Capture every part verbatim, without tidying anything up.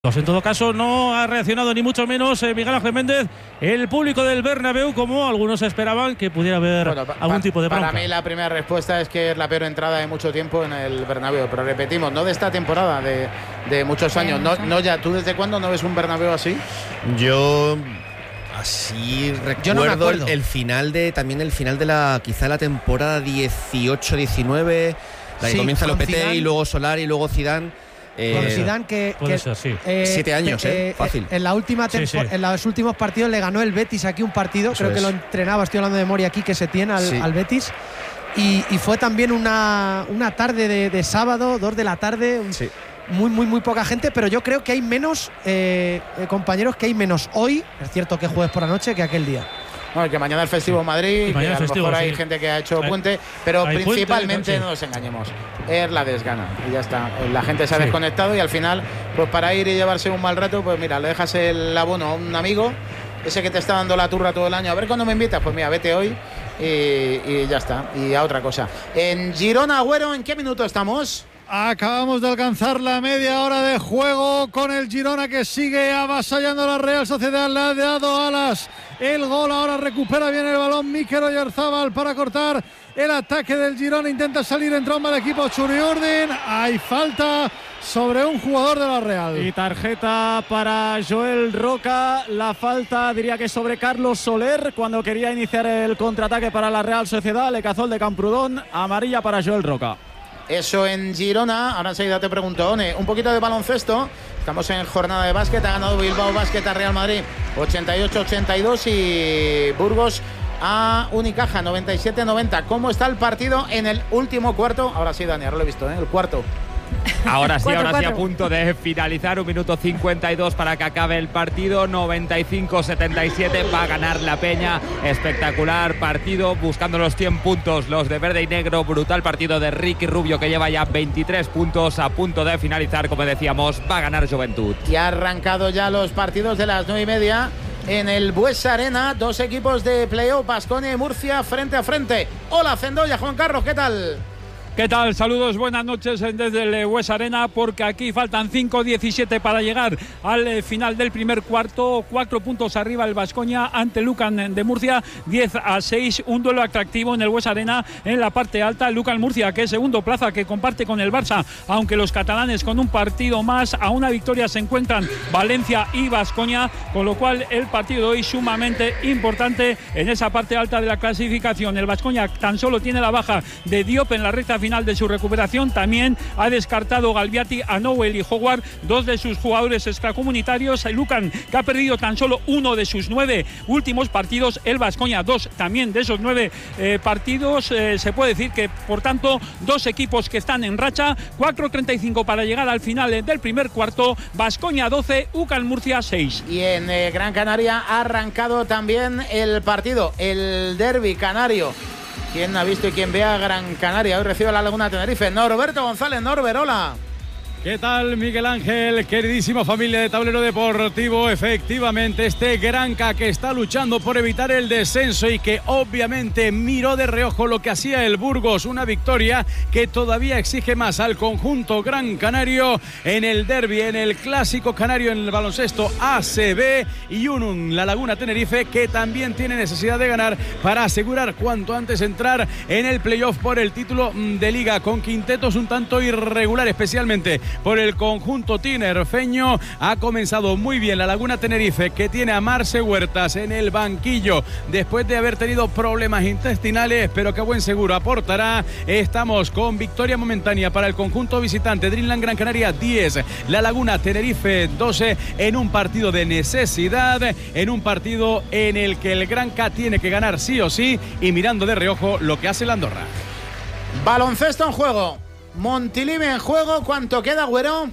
En todo caso, no ha reaccionado ni mucho menos eh, Miguel Ángel Méndez, el público del Bernabéu, como algunos esperaban que pudiera haber bueno, pa, algún pa, tipo de bronca. Para mí la primera respuesta es que es la peor entrada de mucho tiempo en el Bernabéu, pero repetimos, no de esta temporada, de, de muchos años. No, no ya, ¿tú desde cuándo no ves un Bernabéu así? Yo así recuerdo no el, el final de también el final de la quizá la temporada dieciocho diecinueve, la que sí, comienza Lopetegui y luego Solari y luego Zidane. Eh, con Zidane que, que ser, sí. eh, siete años, eh, eh, fácil. En la última sí, sí. En los últimos partidos le ganó el Betis aquí un partido, Eso creo es. que lo entrenaba, estoy hablando de memoria aquí, que se tiene al, sí. al Betis. Y, y fue también una, una tarde de, de sábado, dos de la tarde, sí. muy, muy, muy poca gente, pero yo creo que hay menos eh, compañeros, que hay menos hoy, es cierto que jueves por la noche, que aquel día. Bueno, que mañana es festivo en Madrid, que a lo festivo, mejor hay sí. gente que ha hecho puente, pero hay principalmente, puente, no nos engañemos, es la desgana y ya está. La gente se ha sí. desconectado y al final, pues para ir y llevarse un mal rato, pues mira, le dejas el abono a un amigo, ese que te está dando la turra todo el año, a ver cuándo me invitas, pues mira, vete hoy y, y ya está, y a otra cosa. En Girona, Agüero, ¿en qué minuto estamos? Acabamos de alcanzar la media hora de juego con el Girona, que sigue avasallando a la Real Sociedad. Le ha dado alas el gol, ahora recupera bien el balón Mikel Oyarzabal para cortar el ataque del Girona. Intenta salir en tromba el equipo Churiurdin. Hay falta sobre un jugador de la Real. Y tarjeta para Joel Roca. La falta diría que sobre Carlos Soler cuando quería iniciar el contraataque para la Real Sociedad. Le cazó el de Camprodón. Amarilla para Joel Roca. Eso en Girona. Ahora enseguida te pregunto, One, un poquito de baloncesto. Estamos en jornada de básquet. Ha ganado Bilbao Basket a Real Madrid ochenta y ocho ochenta y dos y Burgos a Unicaja noventa y siete noventa. ¿Cómo está el partido en el último cuarto? Ahora sí, Dani, ahora lo he visto, ¿eh? El cuarto. Ahora sí, cuatro, ahora cuatro. sí, a punto de finalizar. Un minuto cincuenta y dos para que acabe el partido. noventa y cinco setenta y siete. Va a ganar la Peña. Espectacular partido. Buscando los cien puntos. Los de verde y negro. Brutal partido de Ricky Rubio, que lleva ya veintitrés puntos. A punto de finalizar, como decíamos, va a ganar Juventud. Y ha arrancado ya los partidos de las nueve y media en el Buesa Arena. Dos equipos de playoff, Baskonia y Murcia, frente a frente. Hola, Cendoya, Juan Carlos, ¿qué tal? ¿Qué tal? Saludos, buenas noches desde el Buesa Arena, porque aquí faltan cinco diecisiete para llegar al final del primer cuarto. Cuatro puntos arriba el Baskonia ante Lucan de Murcia, diez a seis. Un duelo atractivo en el Buesa Arena en la parte alta. Lucan Murcia, que es segundo plaza, que comparte con el Barça, aunque los catalanes con un partido más a una victoria se encuentran Valencia y Baskonia, con lo cual el partido de hoy sumamente importante en esa parte alta de la clasificación. El Baskonia tan solo tiene la baja de Diop en la recta final de su recuperación. También ha descartado Galbiati a Nowell y Howard, dos de sus jugadores extracomunitarios. Lucan, que ha perdido tan solo uno de sus nueve últimos partidos. El Baskonia, dos también de esos nueve eh, partidos. Eh, se puede decir que, por tanto, dos equipos que están en racha. cuatro treinta y cinco para llegar al final del primer cuarto. Baskonia doce, UCAM Murcia seis. Y en eh, Gran Canaria ha arrancado también el partido, el derbi canario. ¿Quién ha visto y quién ve a Gran Canaria? Hoy recibe a la Laguna Tenerife. Norberto González. Norbert, hola. ¿Qué tal, Miguel Ángel? Queridísima familia de Tablero Deportivo, efectivamente este Granca que está luchando por evitar el descenso y que obviamente miró de reojo lo que hacía el Burgos, una victoria que todavía exige más al conjunto gran canario en el derbi, en el clásico canario en el baloncesto A C B, y Unum, la Laguna Tenerife, que también tiene necesidad de ganar para asegurar cuanto antes entrar en el playoff por el título de liga, con quintetos un tanto irregular, especialmente por el conjunto tinerfeño. Ha comenzado muy bien la Laguna Tenerife, que tiene a Marce Huertas en el banquillo después de haber tenido problemas intestinales, pero que a buen seguro aportará. Estamos con victoria momentánea para el conjunto visitante. Dreamland Gran Canaria diez, la Laguna Tenerife doce, en un partido de necesidad, en un partido en el que el Granca tiene que ganar sí o sí, y mirando de reojo lo que hace el Andorra. Baloncesto en juego, Montilivi en juego. ¿Cuánto queda, Güero?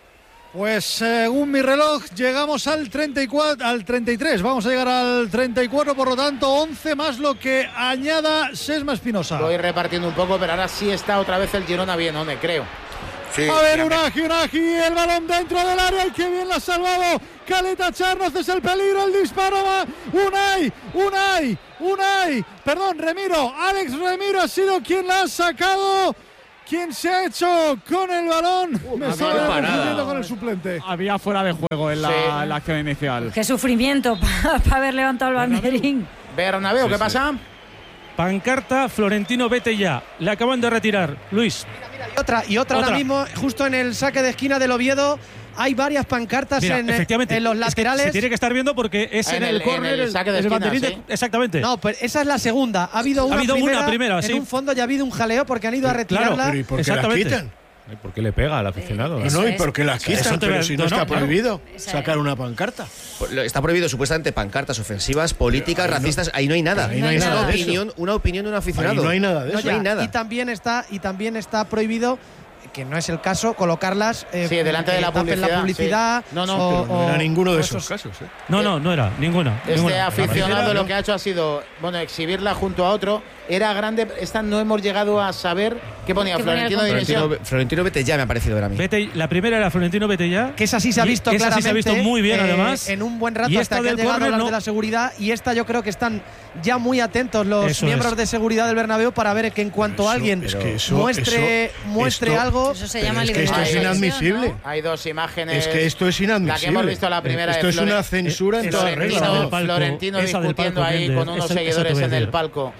Pues según mi reloj llegamos al treinta y cuatro, al treinta y tres, vamos a llegar al treinta y cuatro, por lo tanto once más lo que añada Sesma Espinosa. Voy repartiendo un poco, pero ahora sí está otra vez el Girona bien, ¿no? Creo. Sí, a ver, Unagi, Unagi, el balón dentro del área, y qué bien la ha salvado Caleta Charnoz, es el peligro, el disparo va, Unai, Unai, Unai, perdón, Remiro, Alex Remiro ha sido quien la ha sacado. ¿Quién se ha hecho con el balón? Uh, Me estaba confundiendo con el suplente. Había fuera de juego en la, sí. en la acción inicial. Qué sufrimiento para pa haber levantado el banderín. Bernabéu, ¿qué sí, pasa? Sí. Pancarta, Florentino, vete ya. Le acaban de retirar. Luis. Mira, mira, y otra, y otra, otra ahora mismo, justo en el saque de esquina del Oviedo. Hay varias pancartas Mira, en, efectivamente, en los laterales. Es que se tiene que estar viendo porque es en, en el córner, el, el saque de esquina, banderín. ¿sí? Exactamente. No, pues esa es la segunda. Ha habido una ha habido primera. Una primera en sí. un fondo ya ha habido un jaleo porque han ido a retirarla. Claro, pero ¿y por qué la quitan? ¿Por qué le pega al aficionado? Eh, no, ¿y por qué la quitan? Pero si no, no está no, prohibido no. sacar una pancarta. Está prohibido supuestamente pancartas ofensivas, políticas, pero racistas. No, ahí no hay nada. Ahí no hay nada. Una opinión, una opinión de un aficionado. Ahí no hay nada de eso. No, ya, no hay nada. Y también está, y también está prohibido, que no es el caso, colocarlas eh, sí, delante de la publicidad. La publicidad sí. No, no, o, no era o, ninguno de esos, esos casos. ¿eh? No, no, no era ninguno. Este ninguna. aficionado lo que ha hecho ha sido, bueno, exhibirla junto a otro. Era grande. Esta no hemos llegado a saber qué ponía ¿Qué Florentino de Florentino, Florentino vete ya, me ha parecido ver a mí. Vete, la primera era Florentino vete ya. Que esa sí se ha visto claramente. Esa sí se ha visto muy bien, eh, además. En un buen rato y hasta que han llegado a hablar no. de la seguridad. Y esta yo creo que están ya muy atentos los eso miembros es. de seguridad del Bernabéu para ver que en cuanto eso, alguien es que eso, muestre, eso, muestre esto, algo. Eso se llama es que esto es inadmisible. ¿no? Hay dos imágenes. Es que esto es inadmisible. La que hemos visto la primera. Esto de es Flore una censura en toda regla. Florentino discutiendo ahí con unos seguidores en el palco.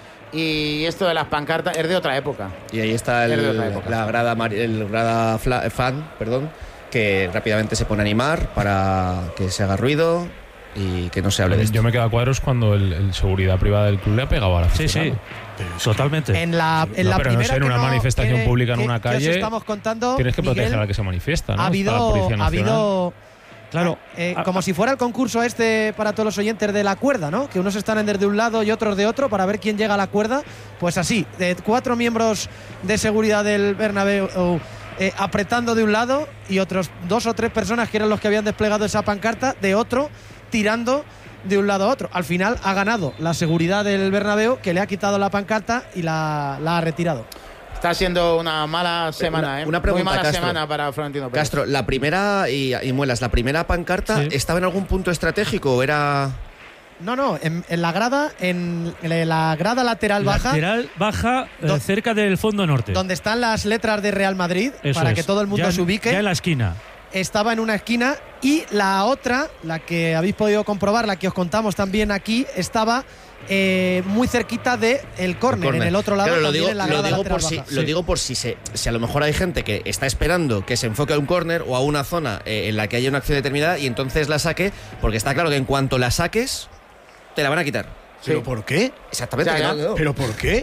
Y esto de las pancartas es de otra época. Y ahí está el, la grada, el grada fan, perdón, que rápidamente se pone a animar para que se haga ruido y que no se hable de esto. Yo me quedo a cuadros cuando el, el seguridad privada del club le ha pegado a la Sí, sí, totalmente. En la, en no, la pero primera no sé, en una no, manifestación que, pública en que, una calle que os estamos contando, tienes que proteger Miguel, a la que se manifiesta, ¿no? Ha habido, ha habido Claro, eh, ah, como si fuera el concurso este para todos los oyentes de la cuerda, ¿no? Que unos están de un lado y otros de otro para ver quién llega a la cuerda. Pues así, de cuatro miembros de seguridad del Bernabéu eh, apretando de un lado y otros dos o tres personas que eran los que habían desplegado esa pancarta de otro tirando de un lado a otro. Al final ha ganado la seguridad del Bernabéu, que le ha quitado la pancarta y la, la ha retirado. Está siendo una mala semana, una, ¿eh? Una pregunta, Muy mala Castro. semana para Florentino Pérez. Castro, la primera, y, y Muelas, la primera pancarta, sí. ¿estaba en algún punto estratégico o era...? No, no, en, en la grada, en, en la grada lateral baja. Lateral baja, eh, cerca del fondo norte. Donde están las letras de Real Madrid, Eso para es. que todo el mundo ya, se ubique. Ya en la esquina. Estaba en una esquina y la otra, la que habéis podido comprobar, la que os contamos también aquí, estaba eh, muy cerquita del de córner, en el otro lado. Claro, lo también digo, en la lo grada digo por baja. si, Sí. lo digo por si, se, si a lo mejor hay gente que está esperando que se enfoque a un córner o a una zona eh, en la que haya una acción determinada y entonces la saque, porque está claro que en cuanto la saques, te la van a quitar. ¿Pero sí. por qué? Exactamente. Ya, ya. No. ¿Pero por qué?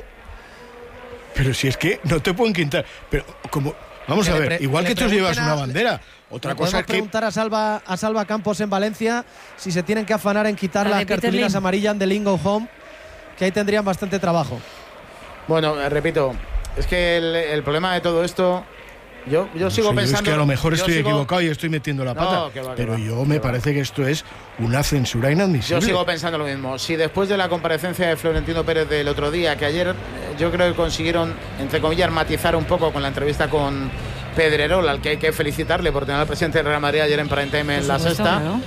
Pero si es que no te pueden quitar. Pero como vamos que a ver, pre- igual que, que tú llevas a, una bandera. Otra le cosa es que preguntar a Salva, a Salva Campos en Valencia si se tienen que afanar en quitar la las cartulinas Lim. amarillas de Lingo Home, que ahí tendrían bastante trabajo. Bueno, eh, repito, es que el, el problema de todo esto, yo, yo no sigo sé, pensando. Es que a lo mejor estoy sigo, equivocado y estoy metiendo la pata. No, que va, que pero va, yo me parece va. que esto es una censura inadmisible. Yo sigo pensando lo mismo. Si después de la comparecencia de Florentino Pérez del otro día, que ayer eh, yo creo que consiguieron, entre comillas, matizar un poco con la entrevista con Pedrerol, al que hay que felicitarle por tener al presidente de Real Madrid ayer en prime time en la sexta. ¿no?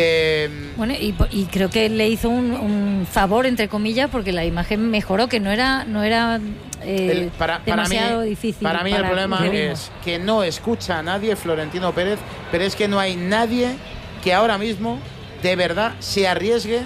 Eh, bueno, y, y creo que le hizo un, un favor, entre comillas, porque la imagen mejoró, que no era, no era eh, el, para, demasiado para mí, difícil. Para mí para el problema que es que no escucha a nadie Florentino Pérez, pero es que no hay nadie que ahora mismo de verdad se arriesgue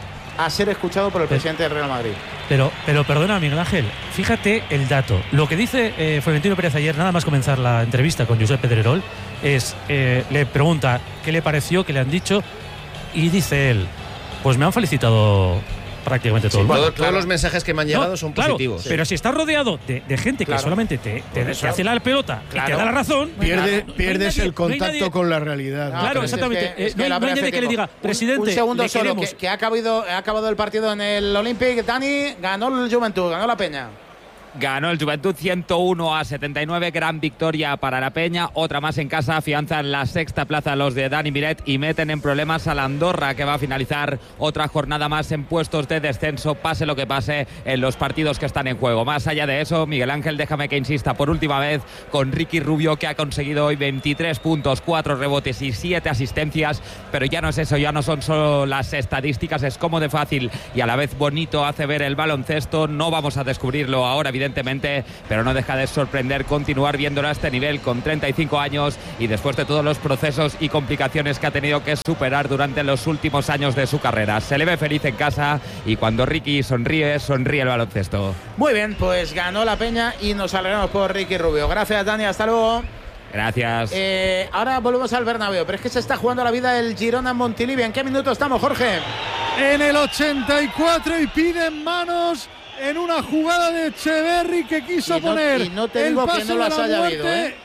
a ser escuchado por el presidente del Real Madrid. Pero, pero perdona, Miguel Ángel, fíjate el dato. Lo que dice eh, Florentino Pérez ayer, nada más comenzar la entrevista con Josep Pedrerol, es, eh, le pregunta qué le pareció, qué le han dicho, y dice él, pues me han felicitado prácticamente todo sí, el mundo. todo, claro. Todos los mensajes que me han llegado no, son claro, positivos. Pero sí. si estás rodeado de, de gente claro. que solamente te, te, te hace la pelota claro. y te da la razón, Pierde, no, pierdes no nadie, el contacto no nadie, con la realidad. No, claro, exactamente. Es que, es no, que no hay nadie que le diga, presidente, un, un segundo le solo, queremos. que, que ha, acabado, ha acabado el partido en el Olympic. Dani ganó el Juventud, ganó la Peña. Ganó el Juventud ciento uno a setenta y nueve, gran victoria para la Peña, otra más en casa, afianzan la sexta plaza los de Dani Miret y meten en problemas a la Andorra, que va a finalizar otra jornada más en puestos de descenso, pase lo que pase en los partidos que están en juego. Más allá de eso, Miguel Ángel, déjame que insista por última vez con Ricky Rubio, que ha conseguido hoy veintitrés puntos, cuatro rebotes y siete asistencias, pero ya no es eso, ya no son solo las estadísticas, es como de fácil y a la vez bonito hace ver el baloncesto. No vamos a descubrirlo ahora, evidentemente, evidentemente, pero no deja de sorprender continuar viéndolo a este nivel con treinta y cinco años y después de todos los procesos y complicaciones que ha tenido que superar durante los últimos años de su carrera. Se le ve feliz en casa y cuando Ricky sonríe, sonríe el baloncesto. Muy bien, pues ganó la Peña y nos alegramos por Ricky Rubio. Gracias, Dani, hasta luego. Gracias. Eh, ahora volvemos al Bernabéu, pero es que se está jugando la vida el Girona en Montilivi. ¿En qué minuto estamos, Jorge? En el ochenta y cuatro y piden manos en una jugada de Echeverri que quiso y no, poner y no te el digo paso que no las de la haya muerte. habido, ¿eh?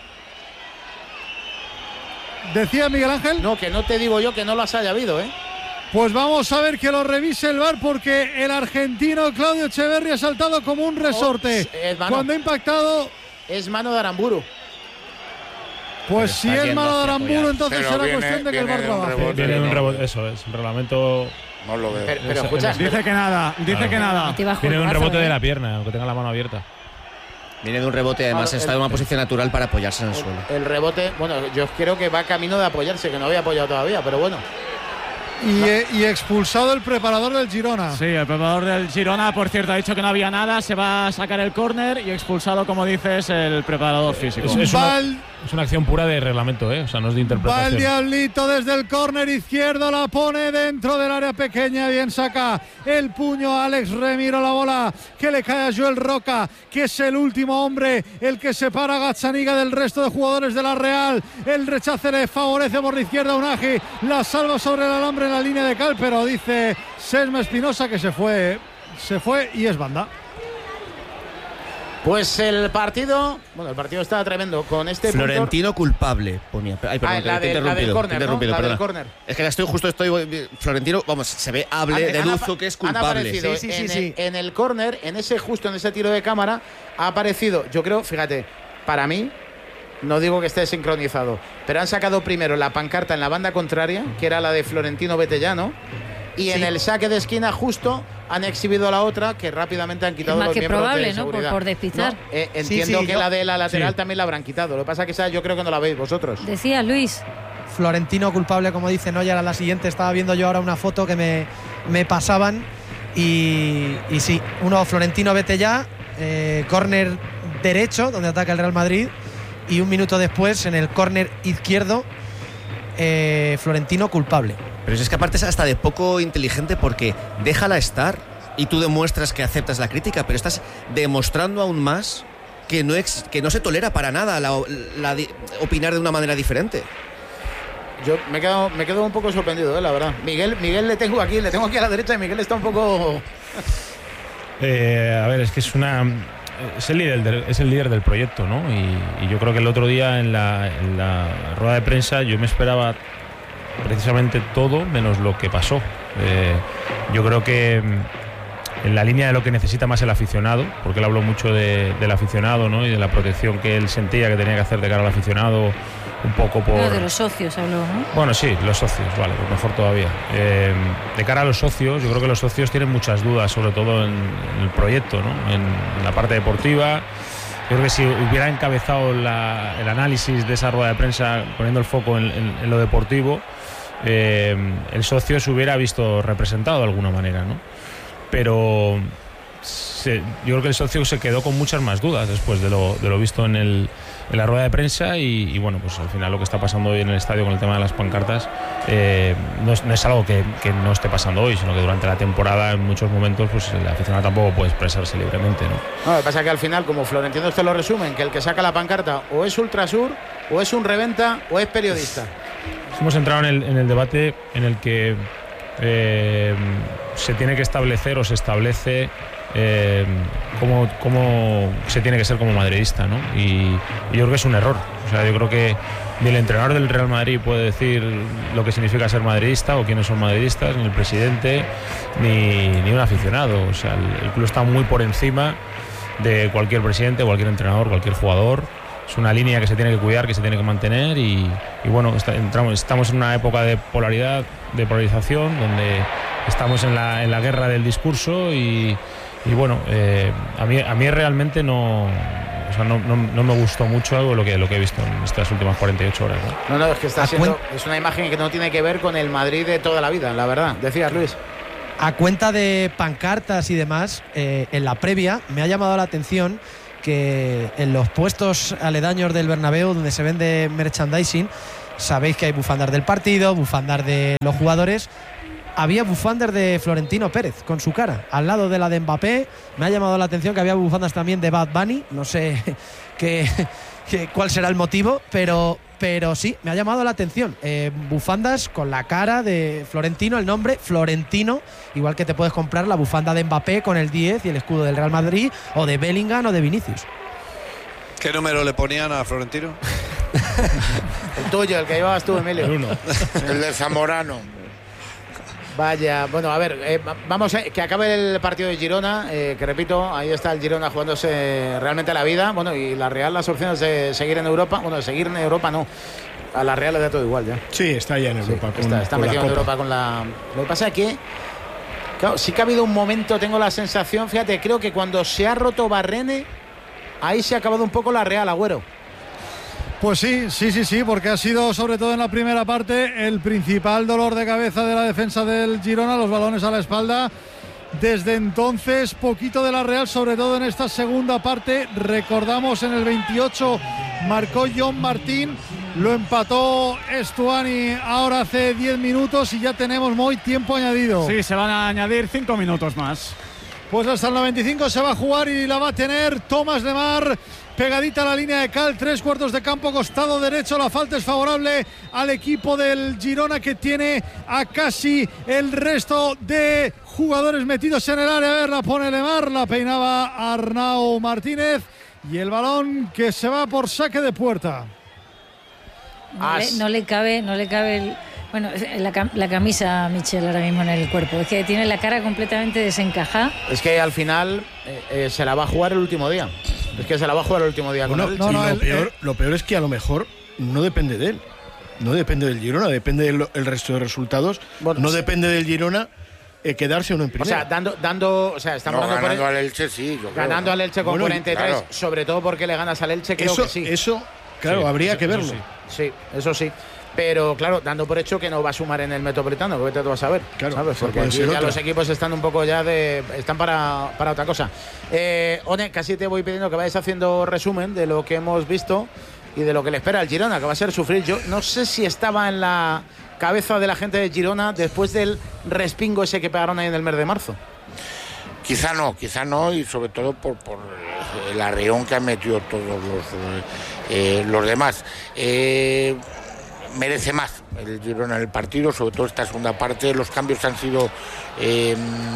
¿Decía Miguel Ángel? No, que no te digo yo que no las haya habido, ¿eh? Pues vamos a ver que lo revise el V A R porque el argentino Claudio Echeverri ha saltado como un resorte. Oh, cuando ha impactado. Es mano de Aramburu. Pues si es mano de Aramburu, entonces será viene, cuestión de que el V A R trabaje. Viene un rebote, eso es, un reglamento. No lo veo. Pero, pero escucha, dice que nada, dice claro. que nada. Viene de un rebote de la pierna, aunque tenga la mano abierta. Viene de un rebote, además claro, está el, en una posición natural para apoyarse en el, el suelo. El rebote, bueno, yo creo que va camino de apoyarse, que no había apoyado todavía, pero bueno. Y, no. eh, y expulsado el preparador del Girona. Sí, el preparador del Girona, por cierto, ha dicho que no había nada, se va a sacar el córner y expulsado, como dices, el preparador físico. Es, es, una, es una acción pura de reglamento, ¿eh? O sea, no es de interpretación. Va el Diablito desde el córner izquierdo, la pone dentro del área pequeña, bien saca el puño Alex Remiro, la bola que le cae a Joel Roca, que es el último hombre, el que separa a Gazzaniga del resto de jugadores de la Real. El rechace le favorece por la izquierda a Unagi, la salva sobre el alambre en la línea de cal, pero dice Sesma Espinosa que se fue, se fue y es banda. Pues el partido, bueno, el partido está tremendo con este Florentino punto. Culpable, ponía. Ay, perdón, ah, la, de, la del córner, ¿no? La del córner. Es que estoy justo estoy Florentino, vamos, se ve hable, deduzco que es culpable. Sí, sí, sí, en, sí. El, en el córner, en ese justo en ese tiro de cámara ha aparecido, yo creo, fíjate, para mí no digo que esté sincronizado, pero han sacado primero la pancarta en la banda contraria, que era la de Florentino Betellano, y sí. En el saque de esquina justo han exhibido la otra, que rápidamente han quitado es más los que miembros probable, de seguridad. ¿no? Por, por despistar. No, eh, entiendo sí, sí, que yo, la de la lateral sí. también la habrán quitado. Lo que pasa es que esa yo creo que no la veis vosotros. Decía Luis. Florentino culpable, como dice Noya, era la siguiente. Estaba viendo yo ahora una foto que me, me pasaban y, y sí, uno Florentino Betellá, eh, córner derecho, donde ataca el Real Madrid, y un minuto después en el córner izquierdo eh, Florentino culpable. Pero es que aparte es hasta de poco inteligente porque déjala estar y tú demuestras que aceptas la crítica, pero estás demostrando aún más que no, ex, que no se tolera para nada la, la, la opinar de una manera diferente. Yo me quedo, me quedo un poco sorprendido, ¿eh? La verdad. Miguel, Miguel le tengo aquí, le tengo aquí a la derecha y Miguel está un poco. eh, a ver, es que es una. Es el líder del, es el líder del proyecto, ¿no? Y, y yo creo que el otro día en la, en la rueda de prensa yo me esperaba precisamente todo menos lo que pasó. Eh, yo creo que en la línea de lo que necesita más el aficionado, porque él habló mucho de, del aficionado, ¿no? Y de la protección que él sentía que tenía que hacer de cara al aficionado, un poco por... No, de los socios habló, ¿no? Bueno, sí, los socios, vale, pues mejor todavía. Eh, de cara a los socios, yo creo que los socios tienen muchas dudas, sobre todo en, en el proyecto, ¿no? En, en la parte deportiva. Yo creo que si hubiera encabezado la, el análisis de esa rueda de prensa poniendo el foco en, en, en lo deportivo, eh, el socio se hubiera visto representado de alguna manera, ¿no? Pero se, yo creo que el socio se quedó con muchas más dudas después de lo, de lo visto en, el, en la rueda de prensa y, y bueno, pues al final lo que está pasando hoy en el estadio con el tema de las pancartas eh, no, es, no es algo que, que no esté pasando hoy, sino que durante la temporada en muchos momentos pues el aficionado tampoco puede expresarse libremente, ¿no? No, lo que pasa es que al final, como Florentino usted lo resumen, que el que saca la pancarta o es Ultrasur, o es un reventa, o es periodista. Hemos entrado en el, en el debate en el que eh, se tiene que establecer o se establece eh, cómo, cómo se tiene que ser como madridista, ¿no? Y, y yo creo que es un error. O sea, yo creo que ni el entrenador del Real Madrid puede decir lo que significa ser madridista o quiénes son madridistas, ni el presidente, ni, ni un aficionado. O sea, el, el club está muy por encima de cualquier presidente, cualquier entrenador, cualquier jugador. Es una línea que se tiene que cuidar, que se tiene que mantener y, y bueno, está, entramos, estamos en una época de polaridad, de polarización, donde estamos en la, en la guerra del discurso y, y bueno, eh, a mí, a mí realmente no, o sea, no, no, no me gustó mucho algo lo que, lo que he visto en estas últimas cuarenta y ocho horas. No, no, no es que está siendo, es una imagen que no tiene que ver con el Madrid de toda la vida, la verdad. Decías, Luis. A cuenta de pancartas y demás, eh, en la previa me ha llamado la atención que en los puestos aledaños del Bernabéu, donde se vende merchandising, sabéis que hay bufandas del partido, bufandas de los jugadores. Había bufandas de Florentino Pérez con su cara al lado de la de Mbappé. Me ha llamado la atención que había bufandas también de Bad Bunny. No sé qué, qué, cuál será el motivo, pero, pero sí, me ha llamado la atención. Eh, bufandas con la cara de Florentino, el nombre Florentino, igual que te puedes comprar la bufanda de Mbappé con el diez y el escudo del Real Madrid, o de Bellingham o de Vinicius. ¿Qué número le ponían a Florentino? El tuyo, el que llevabas tú, Emilio. El uno. El de Zamorano. Vaya, bueno, a ver, eh, vamos a que acabe el partido de Girona, eh, que repito, ahí está el Girona jugándose realmente la vida, bueno, y la Real las opciones de seguir en Europa, bueno, de seguir en Europa no, a la Real le da todo igual ya. Sí, está ya en Europa. Sí, con, está está con metido en Europa con la... Lo que pasa es que, claro, sí que ha habido un momento, tengo la sensación, fíjate, creo que cuando se ha roto Barrene, ahí se ha acabado un poco la Real, Agüero. Pues sí, sí, sí, sí, porque ha sido sobre todo en la primera parte el principal dolor de cabeza de la defensa del Girona, los balones a la espalda. Desde entonces, poquito de la Real, sobre todo en esta segunda parte. Recordamos en el veintiocho marcó John Martín, lo empató Estuani ahora hace diez minutos y ya tenemos muy tiempo añadido. Sí, se van a añadir cinco minutos más. Pues hasta el noventa y cinco se va a jugar y la va a tener Tomás Lemar. Pegadita a la línea de cal, tres cuartos de campo, costado derecho. La falta es favorable al equipo del Girona, que tiene a casi el resto de jugadores metidos en el área. A ver, la pone Lemar, la peinaba Arnau Martínez y el balón que se va por saque de puerta. No le, no le cabe, no le cabe el, bueno, la, la camisa a Michel ahora mismo en el cuerpo. Es que tiene la cara completamente desencajada. Es que al final eh, eh, se la va a jugar el último día. Es que se la va a jugar el último día con bueno, él. No, no, sí, lo, peor, lo peor es que a lo mejor no depende de él. No depende del Girona, depende del el resto de resultados. Bueno, no sí. depende del Girona eh, quedarse uno en primera. O sea, dando, dando o sea, estamos no, ganando ganando al Elche, sí. Yo ganando creo. al Elche con bueno, cuarenta y tres, claro. Sobre todo porque le ganas al Elche, creo eso, que sí. Eso, claro, sí, habría eso, que verlo. Eso sí. sí, eso sí. Pero claro, dando por hecho que no va a sumar en el Metropolitano, que vete tú a saber, claro, ¿sabes? Porque aquí ya los equipos están un poco ya de... están para, para otra cosa. Eh, One, casi te voy pidiendo que vayas haciendo resumen de lo que hemos visto y de lo que le espera al Girona, que va a ser sufrir. Yo no sé si estaba en la cabeza de la gente de Girona después del respingo ese que pegaron ahí en el mes de marzo. Quizá no, quizá no, y sobre todo por, por el arreón que han metido todos los, eh, los demás. Eh... merece más el Girona en el partido, sobre todo esta segunda parte. Los cambios han sido eh,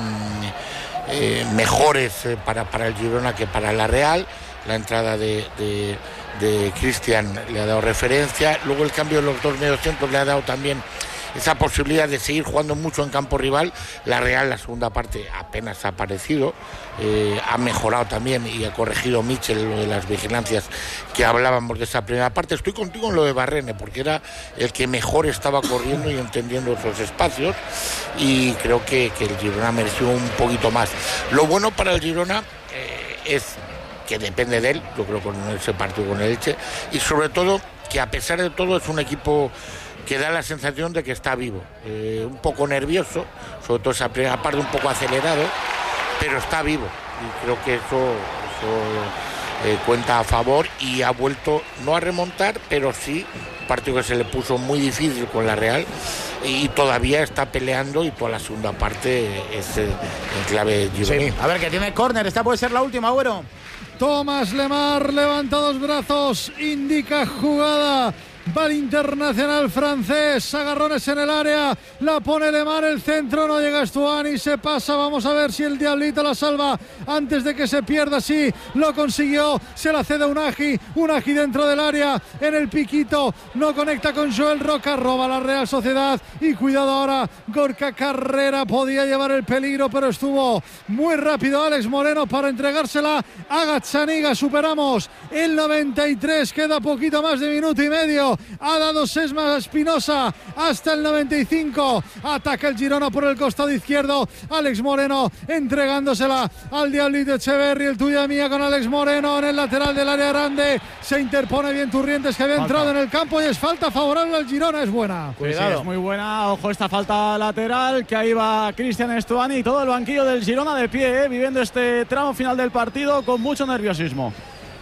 eh, mejores para, para el Girona que para la Real. La entrada de, de, de Cristian le ha dado referencia, luego el cambio de los dos mediocentros le ha dado también esa posibilidad de seguir jugando mucho en campo rival. La Real, la segunda parte, apenas ha aparecido, eh, ha mejorado también y ha corregido Michel lo de las vigilancias que hablábamos de esa primera parte. Estoy contigo en lo de Barrene, porque era el que mejor estaba corriendo y entendiendo esos espacios, y creo que, que el Girona mereció un poquito más. Lo bueno para el Girona eh, es que depende de él, yo creo, con ese partido con el Elche, y sobre todo que a pesar de todo es un equipo que da la sensación de que está vivo, eh, un poco nervioso, sobre todo esa primera parte un poco acelerado, pero está vivo, y creo que eso, eso eh, cuenta a favor, y ha vuelto no a remontar, pero sí un partido que se le puso muy difícil con la Real, y todavía está peleando, y toda la segunda parte es eh, en clave gironí. Sí. A ver, que tiene córner, esta puede ser la última, Agüero. Tomás Lemar levanta dos brazos, indica jugada. Va el internacional francés, agarrones en el área, la pone Lemar, el centro, no llega Estuani, se pasa, vamos a ver si el Diablito la salva antes de que se pierda. Sí, lo consiguió, se la cede Unagi, Unagi dentro del área, en el piquito, no conecta con Joel Roca, roba la Real Sociedad, y cuidado ahora, Gorka Carrera podía llevar el peligro, pero estuvo muy rápido Alex Moreno para entregársela a Gazzaniga. Superamos el noventa y tres, queda poquito más de minuto y medio izquierdo. Ha dado Sesma Espinosa hasta el noventa y cinco. Ataca el Girona por el costado izquierdo. Alex Moreno entregándosela al Diablito Echeverri. El tuya mía con Alex Moreno en el lateral del área grande. Se interpone bien Turrientes, que había falta. entrado en el campo, y es falta favorable al Girona. Es buena. Cuidado. Sí, sí, es muy buena. Ojo esta falta lateral, que ahí va Cristian Stuani y todo el banquillo del Girona de pie, eh, viviendo este tramo final del partido con mucho nerviosismo.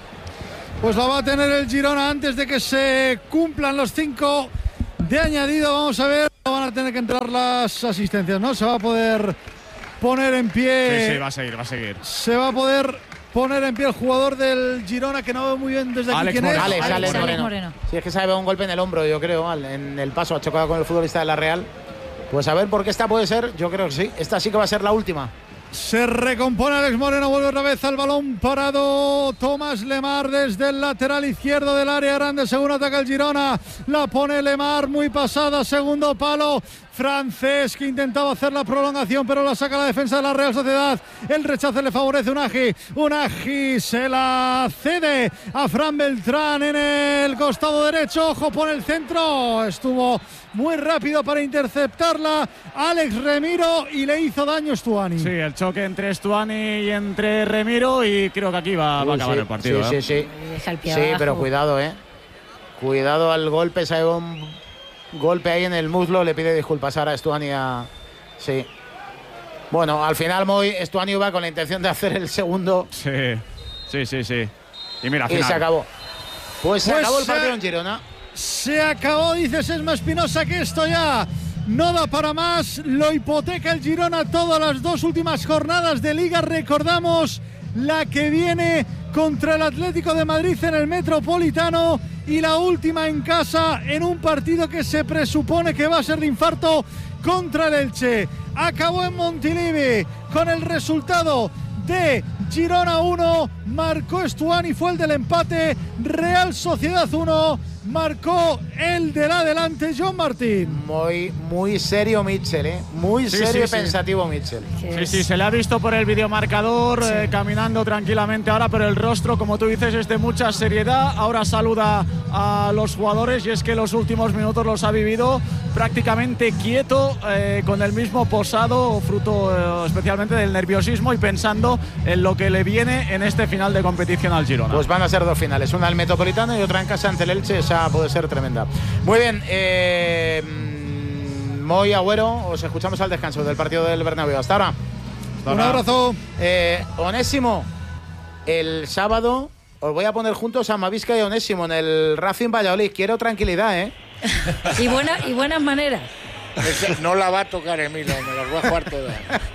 Pues la va a tener el Girona antes de que se cumplan los cinco de añadido. Vamos a ver, van a tener que entrar las asistencias, ¿no? Se va a poder poner en pie. Sí, sí, va a seguir, va a seguir. Se va a poder poner en pie el jugador del Girona, que no veo muy bien desde aquí. Alex ¿Quién Moreno. es? Alex, Alex, Alex Moreno. Moreno. Sí, es que se ha llevado un golpe en el hombro, yo creo, mal, en el paso. Ha chocado con el futbolista de la Real. Pues a ver por qué esta puede ser. Yo creo que sí. Esta sí que va a ser la última. Se recompone Alex Moreno, vuelve otra vez al balón parado Tomás Lemar desde el lateral izquierdo del área grande, según ataca el Girona, la pone Lemar muy pasada, segundo palo, Francés, que intentaba hacer la prolongación, pero la saca la defensa de la Real Sociedad. El rechace le favorece Unagi. Unagi se la cede a Fran Beltrán en el costado derecho. Ojo por el centro. Estuvo muy rápido para interceptarla Alex Remiro y le hizo daño Stuani. Sí, el choque entre Stuani y entre Remiro, y creo que aquí va, va a acabar sí, el partido. Sí, ¿eh? sí, sí. Sí, pero cuidado, ¿eh? Cuidado al golpe, se ha llevado un golpe ahí en el muslo, le pide disculpas ahora a Stuani. A... Sí. Bueno, al final Moy, Stuani va con la intención de hacer el segundo. Sí, sí, sí, sí. Y mira, al y final. se acabó. Pues se Pues acabó el se- partido en Girona. Se acabó, dice Sesma Espinosa, que esto ya no da para más. Lo hipoteca el Girona todas las dos últimas jornadas de Liga. Recordamos la que viene contra el Atlético de Madrid en el Metropolitano, y la última en casa en un partido que se presupone que va a ser de infarto contra el Elche. Acabó en Montilivi con el resultado de Girona uno, marcó Stuani, fue el del empate. Real Sociedad uno, marcó el del adelante John Martín. Muy, muy serio Mitchell, ¿eh? Muy Sí, serio sí, y sí. pensativo Mitchell. Sí, sí, se le ha visto por el videomarcador eh, caminando tranquilamente ahora, pero el rostro, como tú dices, es de mucha seriedad. Ahora saluda a los jugadores, y es que los últimos minutos los ha vivido prácticamente quieto, eh, con el mismo posado, fruto eh, especialmente del nerviosismo y pensando en lo que le viene en este final de competición al Girona. Pues van a ser dos finales, una al Metropolitano y otra en casa ante el Elche. Esa puede ser tremenda. Muy bien, eh, Moy, Agüero, os escuchamos al descanso del partido del Bernabéu. Hasta ahora. Hasta Un abrazo. Eh, Onésimo, el sábado os voy a poner juntos a Mavisca y Onésimo en el Racing Valladolid. Quiero tranquilidad, ¿eh? y, buena, y buenas maneras. No la va a tocar Emilio, me las voy a jugar todas.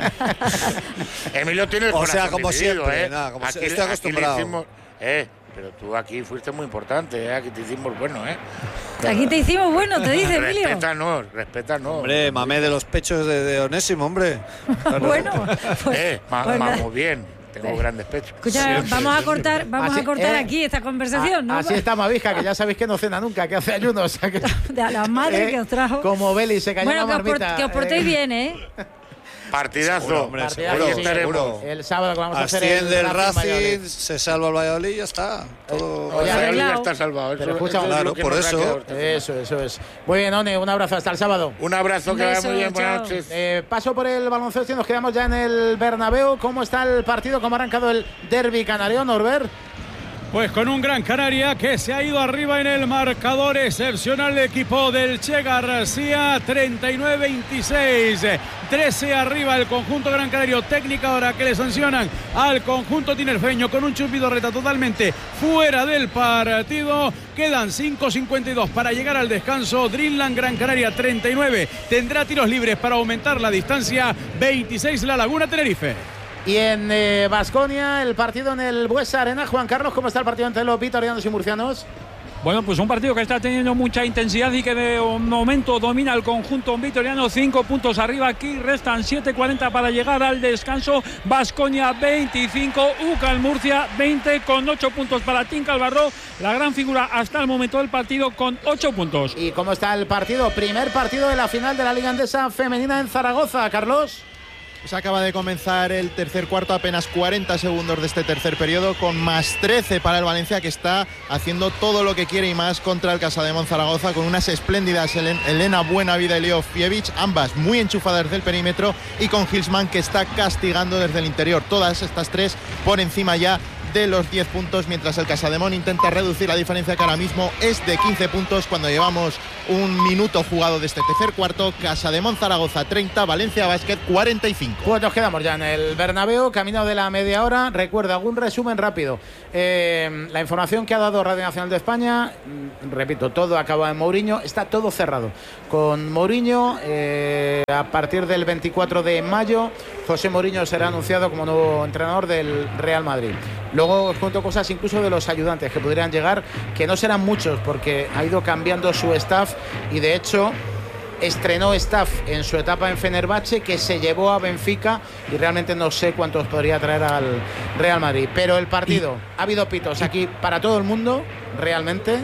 Emilio tiene el O sea, corazón como dividido, siempre, ¿eh? nada, como Aquí- si- estoy aquí le acostumbrado. hicimos- eh, pero tú aquí fuiste muy importante, ¿eh? Aquí te hicimos bueno, ¿eh? Aquí te hicimos bueno, te dice Emilio. Respétanos, respétanos. Hombre, mamé de los pechos de, de Onésimo, hombre. Bueno, pues, eh, ma- pues nada. mamo bien. Tengo Sí. grandes pechos. Escucha, Siempre, vamos a siempre. cortar, vamos Así- a cortar eh, aquí esta conversación, ¿no? A- Así está Mavisca, que ya sabéis que no cena nunca, que hace ayuno. O sea que, De a la madre eh, que os trajo. Como Beli se cayó Bueno, en que la os, por- marmita. que os portéis eh, bien, ¿eh? Partidazo. Seguro, hombre, partidazo, seguro, sí, seguro. El sábado que vamos a hacer Asciende el Racing Valladolid. Racing, se salva el Valladolid y ya está. Todo. Oye, Valladolid arreglado. ya está salvado. Eso- Pero escucha, eso es claro, lo que por nos ha eso. quedado esta semana. Eso, eso es. Muy bien, One, un abrazo hasta el sábado. Un abrazo, Un que vaya beso, muy bien. Buenas chao. noches. Eh, paso por el baloncesto y nos quedamos ya en el Bernabéu. ¿Cómo está el partido? ¿Cómo ha arrancado el derbi canario, Norbert? Pues con un Gran Canaria que se ha ido arriba en el marcador, excepcional el equipo del Che García, treinta y nueve veintiséis, trece arriba el conjunto Gran Canario. Técnica ahora que le sancionan al conjunto tinerfeño con un chupito reta totalmente fuera del partido. Quedan cinco cincuenta y dos para llegar al descanso. Dreamland Gran Canaria treinta y nueve, tendrá tiros libres para aumentar la distancia. veintiséis La Laguna Tenerife. Y en Baskonia, el partido en el Buesa Arena. Juan Carlos, ¿cómo está el partido entre los vitorianos y murcianos? Bueno, pues un partido que está teniendo mucha intensidad y que de momento domina el conjunto vitoriano. Cinco puntos arriba, aquí restan siete cuarenta para llegar al descanso. Baskonia veinticinco, UCAL Murcia veinte, con ocho puntos para Tim Calvarro, la gran figura hasta el momento del partido, con ocho puntos. ¿Y cómo está el partido? Primer partido de la final de la Liga Endesa Femenina en Zaragoza, Carlos. Pues acaba de comenzar el tercer cuarto, apenas cuarenta segundos de este tercer periodo, con más trece para el Valencia, que está haciendo todo lo que quiere y más contra el Casademont Zaragoza, con unas espléndidas Elena Buenavida y Leo Fievich, ambas muy enchufadas desde el perímetro, y con Hilsman, que está castigando desde el interior. Todas estas tres por encima ya de los diez puntos, mientras el Casademont intenta reducir la diferencia, que ahora mismo es de quince puntos cuando llevamos un minuto jugado de este tercer cuarto. Casademont Zaragoza treinta, Valencia Basket cuarenta y cinco. Pues nos quedamos ya en el Bernabéu, camino de la media hora. Recuerda, algún resumen rápido. Eh, la información que ha dado Radio Nacional de España, repito, todo acaba en Mourinho, está todo cerrado con Mourinho. Eh, a partir del veinticuatro de mayo, José Mourinho será anunciado como nuevo entrenador del Real Madrid. Luego os cuento cosas incluso de los ayudantes que podrían llegar, que no serán muchos porque ha ido cambiando su staff, y de hecho estrenó staff en su etapa en Fenerbahce, que se llevó a Benfica, y realmente no sé cuántos podría traer al Real Madrid. Pero el partido, y, ha habido pitos aquí para todo el mundo, realmente.